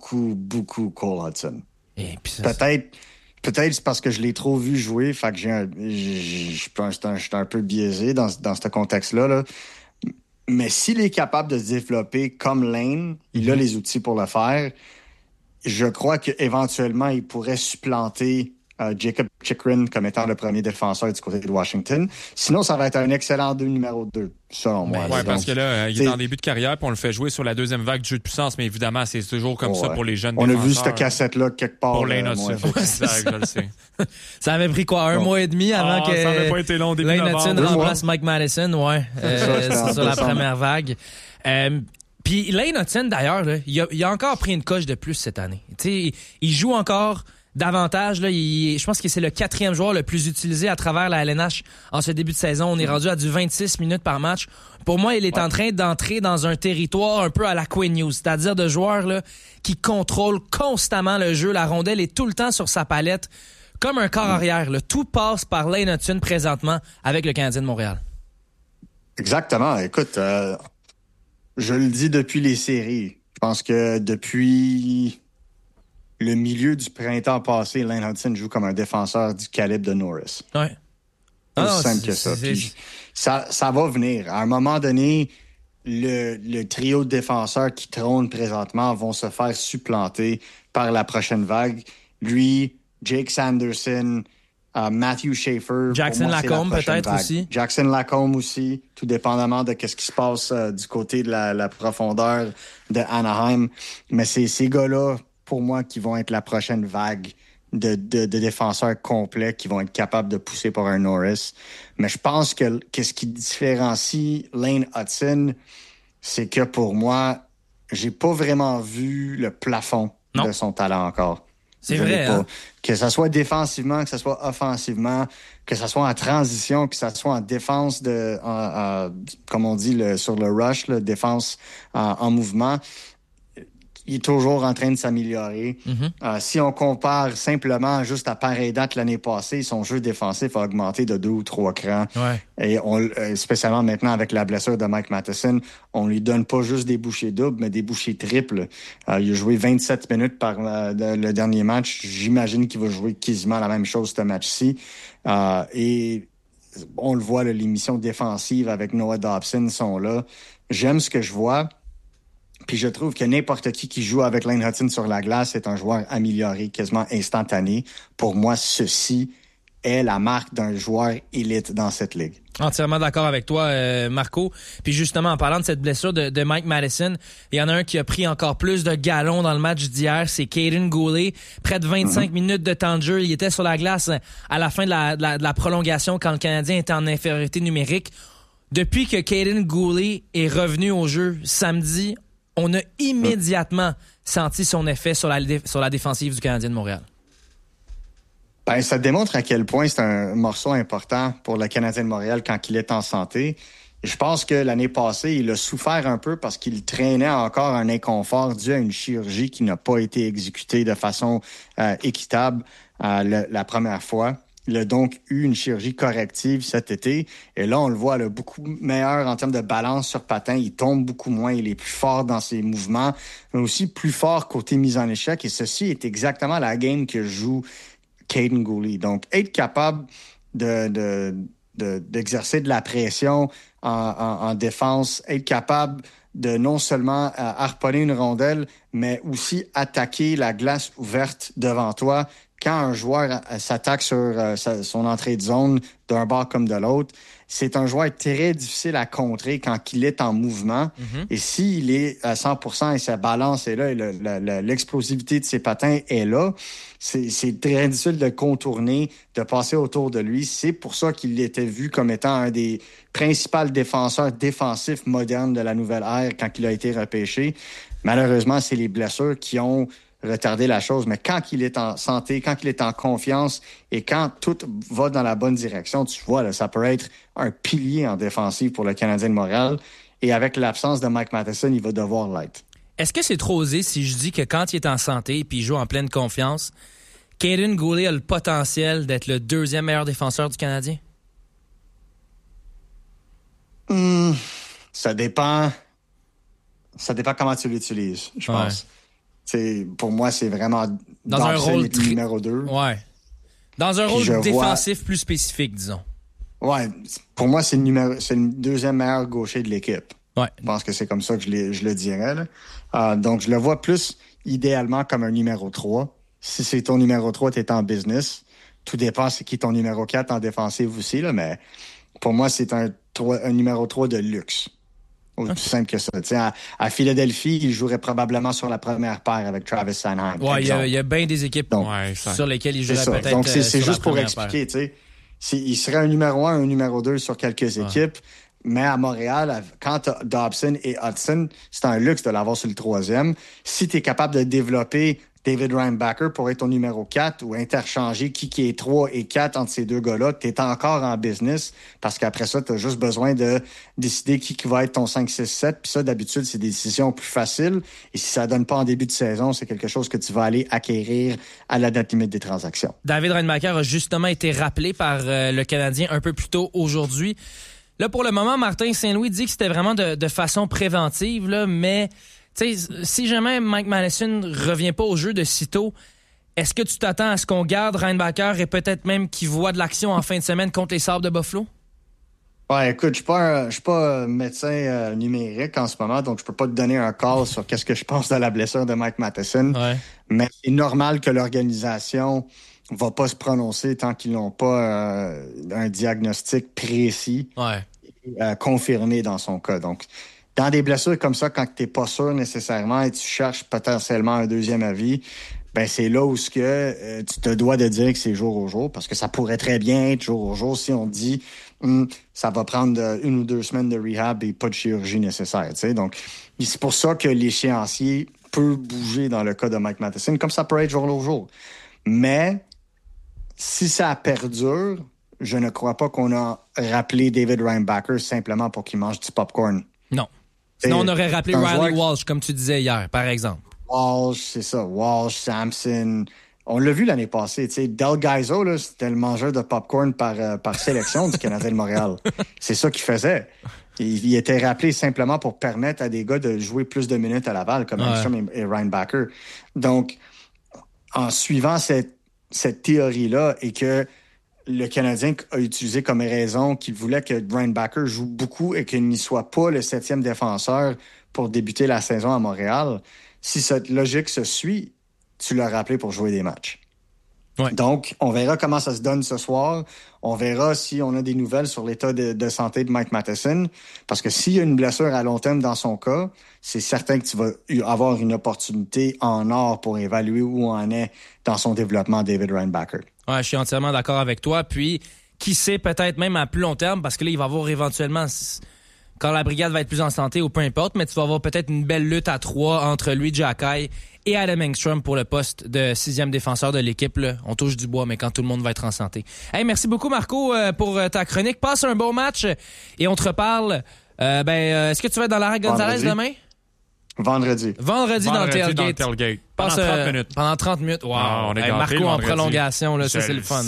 Cole Hudson. Peut-être c'est parce que je l'ai trop vu jouer, fait que je pense que j'étais un peu biaisé dans ce contexte-là. Là. Mais s'il est capable de se développer comme Lane, il a les outils pour le faire. Je crois qu'éventuellement, il pourrait supplanter Jacob Chychrun comme étant le premier défenseur du côté de Washington. Sinon, ça va être un excellent numéro 2, selon moi. Oui, parce que là, il est en début de carrière, puis on le fait jouer sur la deuxième vague du jeu de puissance, mais évidemment, c'est toujours comme ça pour les jeunes défenseurs. On a vu cette cassette-là quelque part. Pour Lane Hudson. Exact, je le sais. Ça avait pris quoi, un mois et demi avant que ça avait pas été long, début Lane Hudson remplace Mike Madison, c'est sur la première vague. Puis Lane Hudson, d'ailleurs, là, il a encore pris une coche de plus cette année. T'sais, il joue encore davantage. Là, je pense que c'est le 4e joueur le plus utilisé à travers la LNH en ce début de saison. On est rendu à du 26 minutes par match. Pour moi, il est en train d'entrer dans un territoire un peu à la Quinn Hughes, c'est-à-dire de joueurs là, qui contrôlent constamment le jeu. La rondelle est tout le temps sur sa palette, comme un corps arrière. Là. Tout passe par Lane Hudson présentement avec le Canadien de Montréal. Exactement. Écoute... Je le dis depuis les séries. Je pense que depuis le milieu du printemps passé, Lane Hudson joue comme un défenseur du calibre de Norris. Ouais. Aussi simple que ça. Puis ça va venir. À un moment donné, le trio de défenseurs qui trônent présentement vont se faire supplanter par la prochaine vague. Lui, Jake Sanderson, Matthew Schaefer. Jackson Lacombe peut-être aussi. Jackson Lacombe aussi, tout dépendamment de ce qui se passe du côté de la profondeur de Anaheim. Mais c'est ces gars-là, pour moi, qui vont être la prochaine vague de défenseurs complets qui vont être capables de pousser pour un Norris. Mais je pense que ce qui différencie Lane Hudson, c'est que pour moi, j'ai pas vraiment vu le plafond de son talent encore. C'est vrai, hein? Que ça soit défensivement, que ça soit offensivement, que ça soit en transition, que ça soit en défense comme on dit sur le rush, défense en mouvement. il est toujours en train de s'améliorer. Si on compare simplement juste à pareille date l'année passée, son jeu défensif a augmenté de 2 ou 3 crans. Et spécialement maintenant avec la blessure de Mike Matheson, on lui donne pas juste des bouchées doubles, mais des bouchées triples. Il a joué 27 minutes par le dernier match. J'imagine qu'il va jouer quasiment la même chose ce match-ci. Et on le voit, les missions défensives avec Noah Dobson sont là. J'aime ce que je vois. Puis je trouve que n'importe qui joue avec Lane Hutson sur la glace est un joueur amélioré, quasiment instantané. Pour moi, ceci est la marque d'un joueur élite dans cette ligue. Entièrement d'accord avec toi, Marco. Puis justement, en parlant de cette blessure de Mike Matheson, il y en a un qui a pris encore plus de galons dans le match d'hier, c'est Kaiden Guhle. Près de 25 minutes de temps de jeu. Il était sur la glace à la fin de la prolongation quand le Canadien était en infériorité numérique. Depuis que Kaiden Guhle est revenu au jeu samedi, on a immédiatement senti son effet sur la défensive du Canadien de Montréal. Ben, ça démontre à quel point c'est un morceau important pour le Canadien de Montréal quand il est en santé. Et je pense que l'année passée, il a souffert un peu parce qu'il traînait encore un inconfort dû à une chirurgie qui n'a pas été exécutée de façon équitable la première fois. Il a donc eu une chirurgie corrective cet été. Et là, on le voit là, beaucoup meilleur en termes de balance sur patin. Il tombe beaucoup moins. Il est plus fort dans ses mouvements, mais aussi plus fort côté mise en échec. Et ceci est exactement la game que joue Kaiden Guhle. Donc, être capable d'exercer de la pression en défense, être capable de non seulement harponner une rondelle, mais aussi attaquer la glace ouverte devant toi. Quand un joueur s'attaque sur son entrée de zone d'un bord comme de l'autre, c'est un joueur très difficile à contrer quand il est en mouvement. Et s'il est à 100% et sa balance est là et l'explosivité de ses patins est là, c'est très difficile de contourner, de passer autour de lui. C'est pour ça qu'il était vu comme étant un des principaux défenseurs défensifs modernes de la nouvelle ère quand il a été repêché. Malheureusement, c'est les blessures qui ont retardé la chose, mais quand il est en santé, quand il est en confiance et quand tout va dans la bonne direction, tu vois, là, ça peut être un pilier en défensive pour le Canadien de Montréal. Et avec l'absence de Mike Matheson, il va devoir l'être. Est-ce que c'est trop osé si je dis que quand il est en santé et puis il joue en pleine confiance, Kaiden Guhle a le potentiel d'être le 2e meilleur défenseur du Canadien? Ça dépend comment tu l'utilises, je pense. Pour moi, c'est vraiment dans un rôle numéro 2. Ouais. Dans un rôle défensif plus spécifique, disons. Ouais. Pour moi, c'est le 2e meilleur gaucher de l'équipe. Ouais. Je pense que c'est comme ça que je le dirais. Là. Donc, je le vois plus idéalement comme un numéro 3. Si c'est ton numéro 3, t'es en business. Tout dépend c'est qui ton numéro 4 en défensive aussi, là, mais pour moi, c'est un numéro 3 de luxe. Aussi simple que ça. À Philadelphie, il jouerait probablement sur la première paire avec Travis Sanheim. Ouais, il y a bien des équipes sur lesquelles il jouerait peut-être. Donc, c'est juste pour expliquer. Il serait un numéro 1, un numéro 2 sur quelques équipes. Mais à Montréal, quand tu as Dobson et Hudson, c'est un luxe de l'avoir sur le 3e. Si tu es capable de développer David Reinbacher pour être ton numéro 4 ou interchanger qui est 3 et 4 entre ces deux gars-là, tu es encore en business parce qu'après ça, tu as juste besoin de décider qui va être ton 5, 6, 7. Puis ça, d'habitude, c'est des décisions plus faciles. Et si ça donne pas en début de saison, c'est quelque chose que tu vas aller acquérir à la date limite des transactions. David Reinbacher a justement été rappelé par le Canadien un peu plus tôt aujourd'hui. Là, pour le moment, Martin Saint-Louis dit que c'était vraiment de façon préventive, là, mais si jamais Mike Matheson revient pas au jeu de sitôt, est-ce que tu t'attends à ce qu'on garde Reinbacher et peut-être même qu'il voit de l'action en fin de semaine contre les Sabres de Buffalo? Ouais, écoute, je suis pas médecin numérique en ce moment, donc je peux pas te donner un call sur qu'est-ce que je pense de la blessure de Mike Matheson. Ouais. Mais c'est normal que l'organisation va pas se prononcer tant qu'ils n'ont pas un diagnostic précis confirmé dans son cas. Donc, dans des blessures comme ça, quand t'es pas sûr nécessairement et tu cherches potentiellement un 2e avis, ben c'est là où tu te dois de dire que c'est jour au jour, parce que ça pourrait très bien être jour au jour si on dit ça va prendre 1 ou 2 semaines de rehab et pas de chirurgie nécessaire. T'sais. Donc, c'est pour ça que l'échéancier peut bouger dans le cas de Mike Matheson, comme ça peut être jour au jour. Mais si ça perdure, je ne crois pas qu'on a rappelé David Reinbacher simplement pour qu'il mange du popcorn. Non. Sinon, on aurait rappelé Riley Walsh, comme tu disais hier, par exemple. Walsh, c'est ça. Walsh, Sampson. On l'a vu l'année passée. Tu sais, Del Gaizo, là, c'était le mangeur de popcorn par sélection du Canadien de Montréal. C'est ça qu'il faisait. Il était rappelé simplement pour permettre à des gars de jouer plus de minutes à Laval, comme Engstrom et Reinbacher. Donc, en suivant cette théorie-là et que le Canadien a utilisé comme raison qu'il voulait que Reinbacher joue beaucoup et qu'il n'y soit pas le 7e défenseur pour débuter la saison à Montréal, si cette logique se suit, tu l'as rappelé pour jouer des matchs. Ouais. Donc, on verra comment ça se donne ce soir. On verra si on a des nouvelles sur l'état de santé de Mike Matheson. Parce que s'il y a une blessure à long terme dans son cas, c'est certain que tu vas avoir une opportunité en or pour évaluer où on est dans son développement, David Reinbacher. Ouais, je suis entièrement d'accord avec toi. Puis, qui sait, peut-être même à plus long terme, parce que là, il va y avoir éventuellement, quand la brigade va être plus en santé ou peu importe, mais tu vas avoir peut-être une belle lutte à 3 entre lui, Jacky et Adam Engstrom pour le poste de 6e défenseur de l'équipe. Là. On touche du bois, mais quand tout le monde va être en santé. Hey, merci beaucoup, Marco, pour ta chronique. Passe un bon match et on te reparle. Est-ce que tu vas être dans l'arrêt Gonzalez demain? Vendredi dans le tailgate. Pendant 30 minutes. Pendant 30 minutes. Wow. On est Marco en prolongation, là, ça, c'est le fun.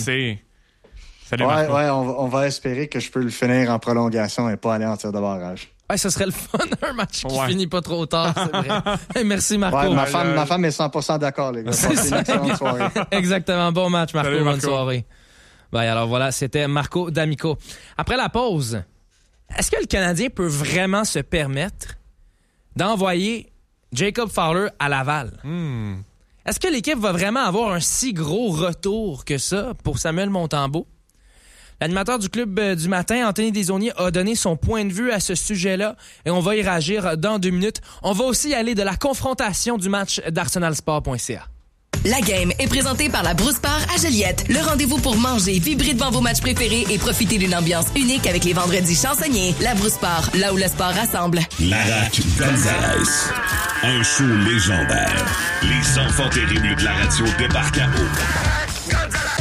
On va espérer que je peux le finir en prolongation et pas aller en tir de barrage. Ouais, ça serait le fun, un match qui finit pas trop tard, c'est vrai. Merci, Marco. Ouais, ma femme est 100% d'accord, les gars. C'est une excellente soirée. Exactement. Bon match, Marco. Salut, Marco. Bonne soirée. Alors voilà, c'était Marco D'Amico. Après la pause, est-ce que le Canadien peut vraiment se permettre d'envoyer Jacob Fowler à Laval? Est-ce que l'équipe va vraiment avoir un si gros retour que ça pour Samuel Montembeault? L'animateur du club du matin, Anthony Desaulniers, a donné son point de vue à ce sujet-là et on va y réagir dans 2 minutes. On va aussi aller de la confrontation du match d'arsenalsport.ca. La game est présentée par la Brousse Bar à Joliette. Le rendez-vous pour manger, vibrer devant vos matchs préférés et profiter d'une ambiance unique avec les vendredis chansonniers. La Brousse Bar, là où le sport rassemble. Larac Gonzalez. Un show légendaire. Les enfants terribles de la radio débarquent à eau.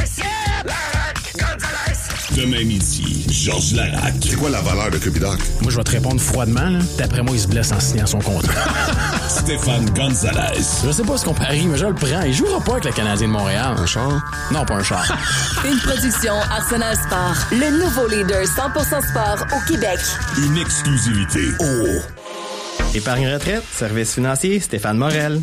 Demain midi, Georges Larac. C'est quoi la valeur de Cupidoc? Moi, je vais te répondre froidement. Là. D'après moi, il se blesse en signant son contrat. Stéphane Gonzalez. Je sais pas ce qu'on parie, mais je le prends. Il jouera pas avec le Canadien de Montréal. Un char? Non, pas un char. Une production Arsenal Sport. Le nouveau leader 100% sport au Québec. Une exclusivité. Oh! Épargne retraite, service financier, Stéphane Morel.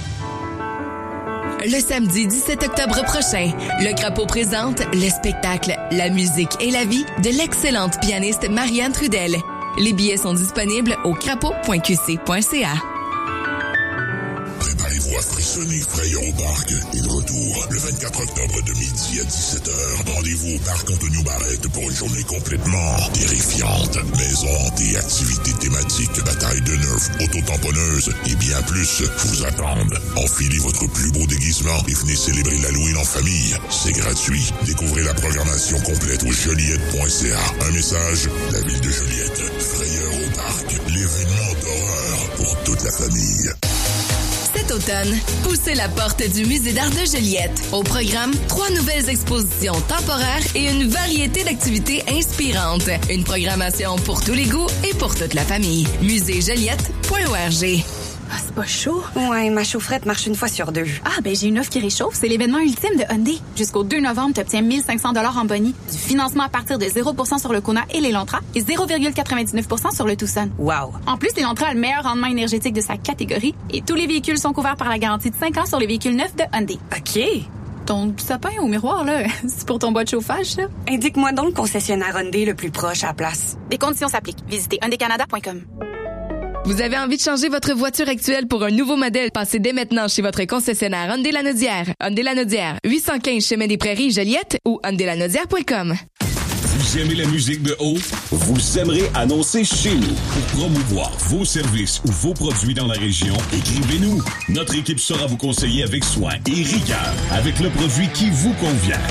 Le samedi 17 octobre prochain, le Crapaud présente le spectacle La musique et la vie de l'excellente pianiste Marianne Trudel. Les billets sont disponibles au crapaud.qc.ca. Préparez-vous à frissonner, frayeur au parc est de retour le 24 octobre de midi à 17h. Rendez-vous au parc Antonio Barrette pour une journée complètement terrifiante. Maison hantée, activités thématiques, bataille de nerfs, autotamponneuse et bien plus vous attendent. Enfilez votre plus beau déguisement et venez célébrer l'Halloween en famille. C'est gratuit. Découvrez la programmation complète au joliette.ca. Un message, la ville de Joliette. Frayeur au parc, l'événement d'horreur pour toute la famille. Cet automne, poussez la porte du Musée d'art de Joliette. Au programme, 3 nouvelles expositions temporaires et une variété d'activités inspirantes. Une programmation pour tous les goûts et pour toute la famille. muséejoliette.org. Ah, c'est pas chaud? Ouais, ma chaufferette marche une fois sur 2. Ah, ben j'ai une offre qui réchauffe. C'est l'événement ultime de Hyundai. Jusqu'au 2 novembre, tu obtiens 1 500 $ en boni, du financement à partir de 0% sur le Kona et l'Elantra et 0,99% sur le Tucson. Wow! En plus, l'Elantra a le meilleur rendement énergétique de sa catégorie et tous les véhicules sont couverts par la garantie de 5 ans sur les véhicules neufs de Hyundai. OK. Ton sapin au miroir, là, c'est pour ton bas de chauffage, ça? Indique-moi donc le concessionnaire Hyundai le plus proche à la place. Les conditions s'appliquent. Visitez hyundaicanada.com. Vous avez envie de changer votre voiture actuelle pour un nouveau modèle? Passez dès maintenant chez votre concessionnaire Hyundai Lanaudière. Hyundai Lanaudière, 815 Chemin des Prairies, Joliette ou hyundailanaudière.com. Vous aimez la musique de haut? Vous aimerez annoncer chez nous. Pour promouvoir vos services ou vos produits dans la région, écrivez-nous. Notre équipe saura vous conseiller avec soin et rigueur avec le produit qui vous convient.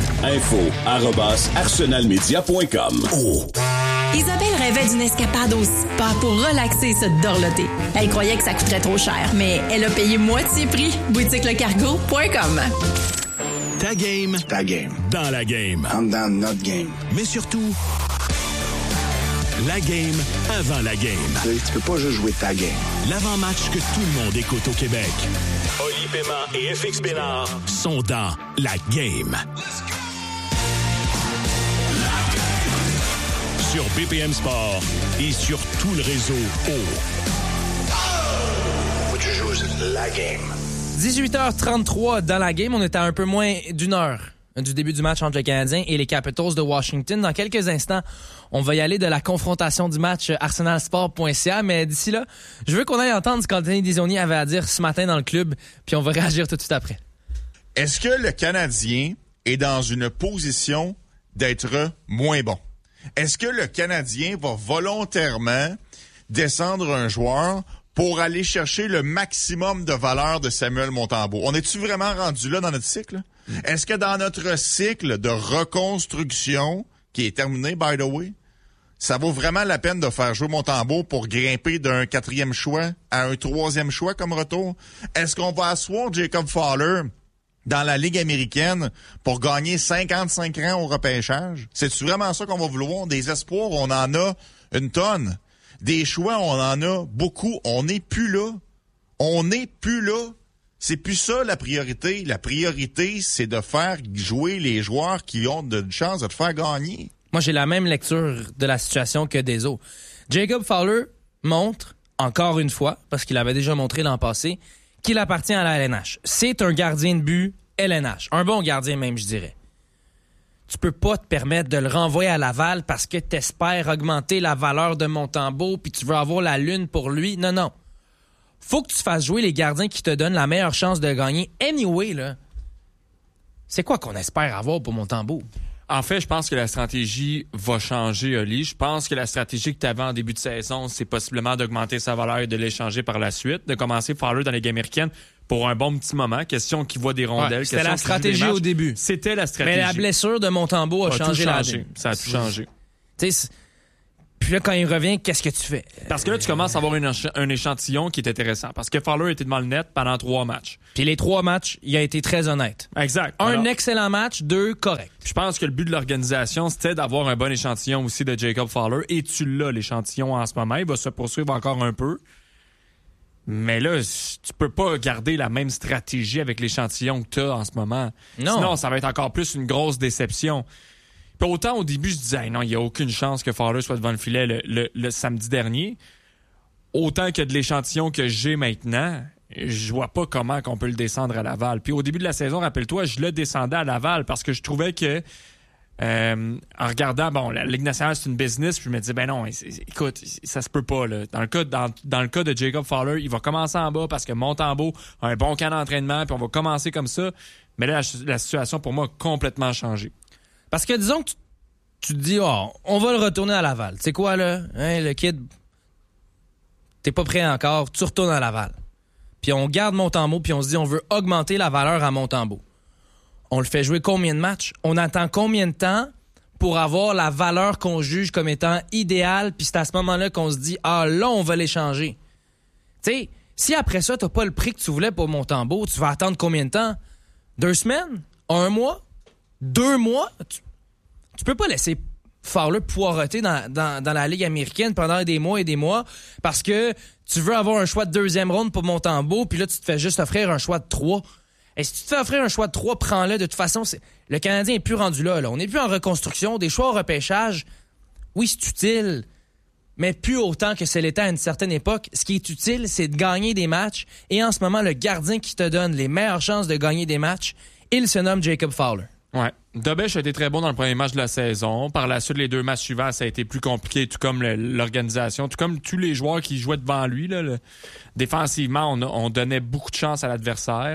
info@arsenalmedia.com. Oh. Isabelle rêvait d'une escapade au spa pour relaxer et se dorloter. Elle croyait que ça coûterait trop cher, mais elle a payé moitié prix. BoutiqueLeCargo.com. Ta game. Ta game. Dans la game. I'm down, not game. Mais surtout, La game avant la game. Tu peux pas juste jouer ta game. L'avant-match que tout le monde écoute au Québec. Oli Paiement et FX Bénard sont dans la game. Sur BPM Sport et sur tout le réseau Faut que tu joues la game. 18h33 dans la game. On est à un peu moins d'une heure du début du match entre le Canadien et les Capitals de Washington. Dans quelques instants, on va y aller de la confrontation du match arsenalsport.ca. Mais d'ici là, je veux qu'on aille entendre ce qu'Anthony Desaulniers avait à dire ce matin dans le club, puis on va réagir tout de suite après. Est-ce que le Canadien est dans une position d'être moins bon? Est-ce que le Canadien va volontairement descendre un joueur pour aller chercher le maximum de valeur de Samuel Montembeault? On est-tu vraiment rendu là dans notre cycle? Est-ce que dans notre cycle de reconstruction, qui est terminé, by the way, ça vaut vraiment la peine de faire jouer Montembeault pour grimper d'un 4e choix à un 3e choix comme retour? Est-ce qu'on va asseoir Jacob Fowler dans la Ligue américaine pour gagner 55 rangs au repêchage? C'est-tu vraiment ça qu'on va vouloir? Des espoirs, on en a une tonne. Des choix, on en a beaucoup. On n'est plus là. On n'est plus là. C'est plus ça la priorité. La priorité, c'est de faire jouer les joueurs qui ont de chance de te faire gagner. Moi, j'ai la même lecture de la situation que Deso. Jacob Fowler montre, encore une fois, parce qu'il avait déjà montré l'an passé, qu'il appartient à la LNH. C'est un gardien de but LNH. Un bon gardien même, je dirais. Tu peux pas te permettre de le renvoyer à Laval parce que t'espères augmenter la valeur de Montembeault puis tu veux avoir la lune pour lui. Non, non. Faut que tu fasses jouer les gardiens qui te donnent la meilleure chance de gagner. Anyway, là, c'est quoi qu'on espère avoir pour Montembeault? En fait, je pense que la stratégie va changer, Oli. Je pense que la stratégie que tu avais en début de saison, c'est possiblement d'augmenter sa valeur et de l'échanger par la suite, de commencer Fowler dans les Games américaines pour un bon petit moment. Question qu'il voit des rondelles. Ouais, c'était la stratégie au début. C'était la stratégie. Mais la blessure de Montembeault a changé la donne. Ça a tout changé. Puis là, quand il revient, qu'est-ce que tu fais? Parce que là, tu commences à avoir un échantillon qui est intéressant. Parce que Fowler était devant le net pendant 3 matchs. Puis les 3 matchs, il a été très honnête. Exact. Un excellent match, 2 corrects. Je pense que le but de l'organisation, c'était d'avoir un bon échantillon aussi de Jacob Fowler. Et tu l'as, l'échantillon, en ce moment. Il va se poursuivre encore un peu. Mais là, tu peux pas garder la même stratégie avec l'échantillon que tu as en ce moment. Non. Sinon, ça va être encore plus une grosse déception. Puis autant au début, je disais hey, non, il n'y a aucune chance que Fowler soit devant le filet le samedi dernier. Autant que de l'échantillon que j'ai maintenant, je vois pas comment qu'on peut le descendre à Laval. Puis au début de la saison, rappelle-toi, je le descendais à Laval parce que je trouvais que en regardant, bon, la Ligue nationale, c'est une business, puis je me disais, ben non, écoute, ça se peut pas, là. Dans le cas de Jacob Fowler, il va commencer en bas parce que Montembeault a un bon camp d'entraînement, puis on va commencer comme ça. Mais là, la situation, pour moi, a complètement changé. Parce que disons que tu te dis, oh, on va le retourner à Laval. Tu sais quoi, là? Hein, le kid, t'es pas prêt encore, tu retournes à Laval. Puis on garde Montembeault, puis on se dit, on veut augmenter la valeur à Montembeault. On le fait jouer combien de matchs? On attend combien de temps pour avoir la valeur qu'on juge comme étant idéale, puis c'est à ce moment-là qu'on se dit, ah, là, on va l'échanger. Tu sais, si après ça, t'as pas le prix que tu voulais pour Montembeault, tu vas attendre combien de temps? 2 semaines? 1 mois? 2 mois? Tu peux pas laisser Fowler poireauter dans la Ligue américaine pendant des mois et des mois parce que tu veux avoir un choix de 2e ronde pour Montembeault, puis là, tu te fais juste offrir un choix de 3. Et si tu te fais offrir un choix de 3, prends-le. De toute façon, le Canadien est plus rendu là. On n'est plus en reconstruction. Des choix au repêchage, oui, c'est utile, mais plus autant que c'est l'était à une certaine époque. Ce qui est utile, c'est de gagner des matchs. Et en ce moment, le gardien qui te donne les meilleures chances de gagner des matchs, il se nomme Jacob Fowler. Ouais. Dobech a été très bon dans le premier match de la saison. Par la suite, les 2 matchs suivants, ça a été plus compliqué, tout comme l'organisation, tout comme tous les joueurs qui jouaient devant lui. Là, défensivement, on donnait beaucoup de chance à l'adversaire.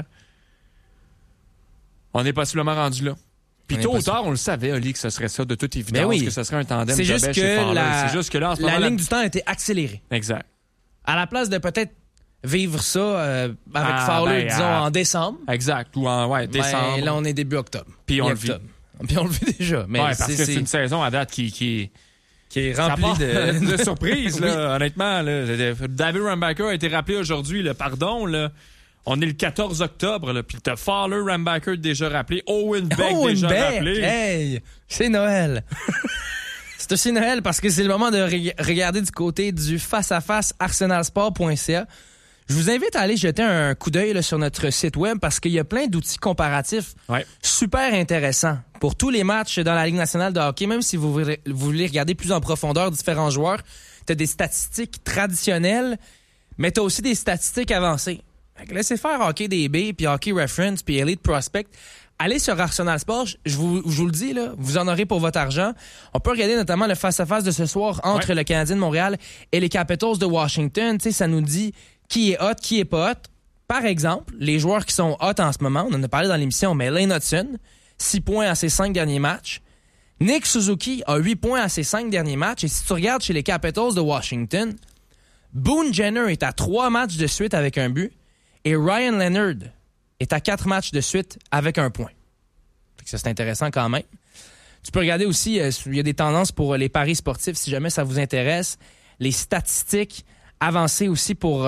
On est possiblement rendu là. Puis tôt ou tard, on le savait, Oli, que ce serait ça, de toute évidence, que ce serait un tandem Dobech et Fowler. C'est juste que là, en ce moment, la ligne du temps a été accélérée. Exact. À la place de peut-être vivre ça avec Fowler, disons, en décembre. Exact. Ou en décembre. Là, on est début octobre. Puis on le vit. Puis on le vit déjà. Mais parce que c'est une saison à date qui est remplie de surprises, là, oui. Honnêtement. Là. David Rambacker a été rappelé aujourd'hui. Pardon, là. On est le 14 octobre, là, puis t'as Fowler, Rambacker déjà rappelé, Owen Beck déjà rappelé. Hey, c'est Noël. C'est aussi Noël parce que c'est le moment de regarder du côté du face-à-face arsenalsport.ca. Je vous invite à aller jeter un coup d'œil là, sur notre site web parce qu'il y a plein d'outils comparatifs super intéressants pour tous les matchs dans la Ligue nationale de hockey. Même si vous voulez regarder plus en profondeur différents joueurs, tu as des statistiques traditionnelles, mais tu as aussi des statistiques avancées. Laissez faire Hockey DB, puis Hockey Reference, puis Elite Prospect. Allez sur Arsenal Sport, je vous le dis, là, vous en aurez pour votre argent. On peut regarder notamment le face-à-face de ce soir entre le Canadien de Montréal et les Capitals de Washington. Tu sais, ça nous dit qui est hot, qui est pas hot. Par exemple, les joueurs qui sont hot en ce moment, on en a parlé dans l'émission, mais Lane Hudson, 6 points à ses 5 derniers matchs. Nick Suzuki a 8 points à ses 5 derniers matchs. Et si tu regardes chez les Capitals de Washington, Boone Jenner est à 3 matchs de suite avec un but et Ryan Leonard est à 4 matchs de suite avec un point. Ça, c'est intéressant quand même. Tu peux regarder aussi, il y a des tendances pour les paris sportifs si jamais ça vous intéresse. Les statistiques avancées aussi pour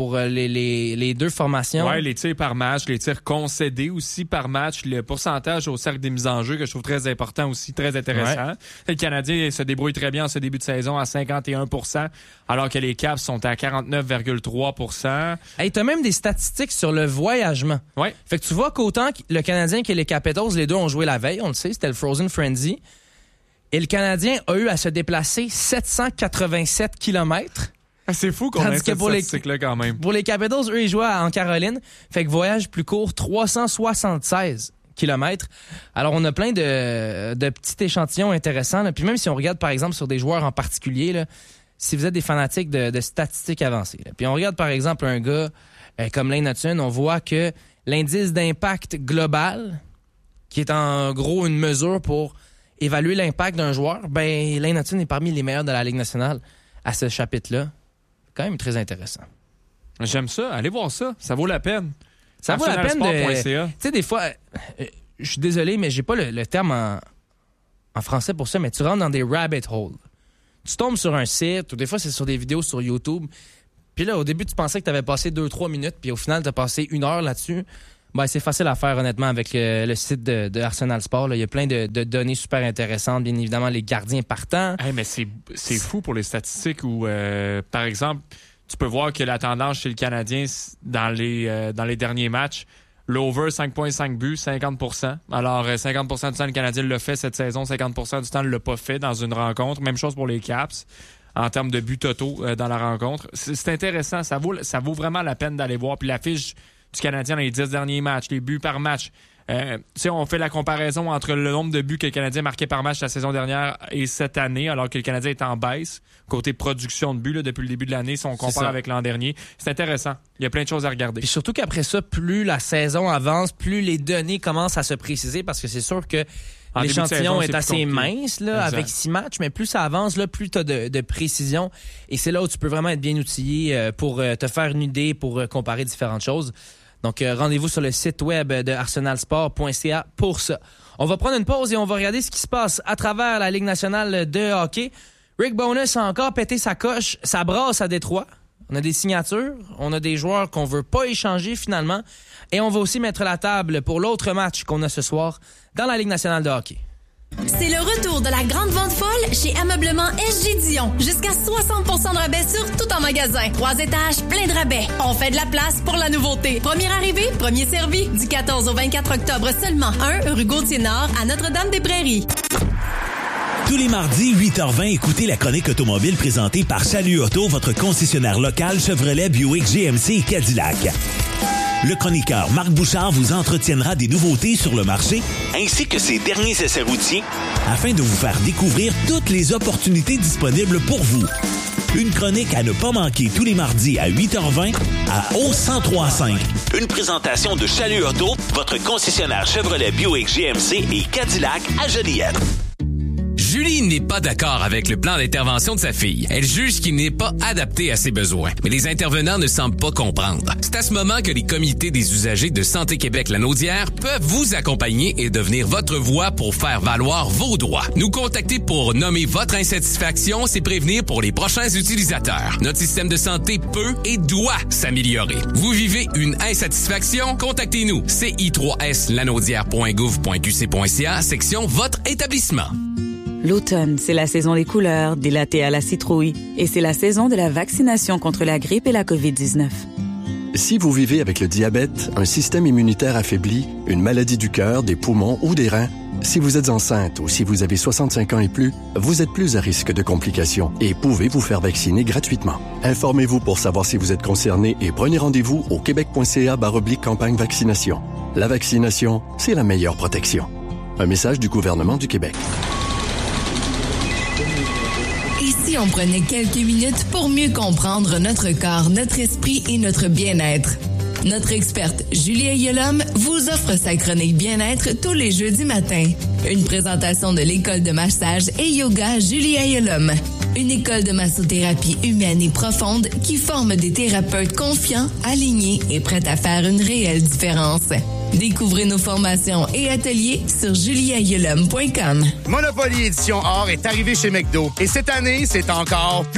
les deux formations. Oui, les tirs par match, les tirs concédés aussi par match, le pourcentage au cercle des mises en jeu que je trouve très important aussi, très intéressant. Ouais. Le Canadien se débrouille très bien en ce début de saison à 51%, alors que les Caps sont à 49,3%. Hey, t'as même des statistiques sur le voyagement. Ouais. Fait que tu vois qu'autant le Canadien que les Capitals, les deux ont joué la veille, on le sait, c'était le Frozen Frenzy. Et le Canadien a eu à se déplacer 787 km. C'est fou qu'on ait cette statistique-là quand même. Pour les Capitals, eux, ils jouent en Caroline. Fait que voyage plus court, 376 km. Alors, on a plein de petits échantillons intéressants. Là. Puis même si on regarde, par exemple, sur des joueurs en particulier, là, si vous êtes des fanatiques de statistiques avancées. Là. Puis on regarde, par exemple, un gars comme Lane Hudson, on voit que l'indice d'impact global, qui est en gros une mesure pour évaluer l'impact d'un joueur, ben Lane Hudson est parmi les meilleurs de la Ligue nationale à ce chapitre-là. Quand même très intéressant. J'aime ça. Allez voir ça. Ça vaut la peine. Ça vaut la peine de... Tu sais, des fois, je suis désolé, mais j'ai pas le terme en français pour ça, mais tu rentres dans des rabbit holes. Tu tombes sur un site, ou des fois, c'est sur des vidéos sur YouTube. Puis là, au début, tu pensais que tu avais passé 2-3 minutes, puis au final, tu as passé 1 heure là-dessus. Ben, c'est facile à faire, honnêtement, avec le site de Arsenal Sport. Là. Il y a plein de données super intéressantes. Bien évidemment, les gardiens partants. Hey, mais c'est fou pour les statistiques où, par exemple, tu peux voir que la tendance chez le Canadien dans les derniers matchs, l'over 5.5 buts, 50%. Alors, 50% du temps, le Canadien l'a fait cette saison. 50% du temps, ne l'a pas fait dans une rencontre. Même chose pour les Caps en termes de buts totaux dans la rencontre. C'est intéressant. Ça vaut vraiment la peine d'aller voir. Puis la fiche du Canadien dans les 10 derniers matchs, les buts par match. On fait la comparaison entre le nombre de buts que le Canadien marquait par match la saison dernière et cette année, alors que le Canadien est en baisse. Côté production de buts, là, depuis le début de l'année, si on compare avec l'an dernier. C'est intéressant. Il y a plein de choses à regarder. Puis surtout qu'après ça, plus la saison avance, plus les données commencent à se préciser, parce que c'est sûr que l'échantillon est assez mince là, avec 6 matchs, mais plus ça avance, là, plus tu as de précision. Et c'est là où tu peux vraiment être bien outillé pour te faire une idée, pour comparer différentes choses. Donc, rendez-vous sur le site web de arsenalsport.ca pour ça. On va prendre une pause et on va regarder ce qui se passe à travers la Ligue nationale de hockey. Rick Bowness a encore pété sa coche. Ça brasse à Détroit. On a des signatures. On a des joueurs qu'on veut pas échanger finalement. Et on va aussi mettre la table pour l'autre match qu'on a ce soir dans la Ligue nationale de hockey. C'est le retour de la grande vente folle chez Ameublement SG Dion. Jusqu'à 60% de rabais sur tout en magasin. 3 étages, plein de rabais. On fait de la place pour la nouveauté. Premier arrivé, premier servi. Du 14 au 24 octobre seulement. 1 rue Gaultier-Nord à Notre-Dame-des-Prairies. Tous les mardis, 8h20, écoutez la chronique automobile présentée par Chalut Auto, votre concessionnaire local Chevrolet, Buick, GMC et Cadillac. Le chroniqueur Marc Bouchard vous entretiendra des nouveautés sur le marché ainsi que ses derniers essais routiers afin de vous faire découvrir toutes les opportunités disponibles pour vous. Une chronique à ne pas manquer tous les mardis à 8h20 à O1035. Une présentation de Chalut Auto, votre concessionnaire Chevrolet, Buick, GMC et Cadillac à Joliette. Julie n'est pas d'accord avec le plan d'intervention de sa fille. Elle juge qu'il n'est pas adapté à ses besoins. Mais les intervenants ne semblent pas comprendre. C'est à ce moment que les comités des usagers de Santé Québec-Lanaudière peuvent vous accompagner et devenir votre voix pour faire valoir vos droits. Nous contacter pour nommer votre insatisfaction, c'est prévenir pour les prochains utilisateurs. Notre système de santé peut et doit s'améliorer. Vous vivez une insatisfaction? Contactez-nous. CI3SLanaudière.gouv.qc.ca, section Votre établissement. L'automne, c'est la saison des couleurs, des lattés à la citrouille, et c'est la saison de la vaccination contre la grippe et la COVID-19. Si vous vivez avec le diabète, un système immunitaire affaibli, une maladie du cœur, des poumons ou des reins, si vous êtes enceinte ou si vous avez 65 ans et plus, vous êtes plus à risque de complications et pouvez vous faire vacciner gratuitement. Informez-vous pour savoir si vous êtes concerné et prenez rendez-vous au québec.ca/campagne vaccination. La vaccination, c'est la meilleure protection. Un message du gouvernement du Québec. Et si on prenait quelques minutes pour mieux comprendre notre corps, notre esprit et notre bien-être? Notre experte Julie Ayeulhomme vous offre sa chronique bien-être tous les jeudis matins. Une présentation de l'école de massage et yoga Julie Ayeulhomme. Une école de massothérapie humaine et profonde qui forme des thérapeutes confiants, alignés et prêts à faire une réelle différence. Découvrez nos formations et ateliers sur julieayeulhomme.com. Monopoly Édition Or est arrivé chez McDo. Et cette année, c'est encore plus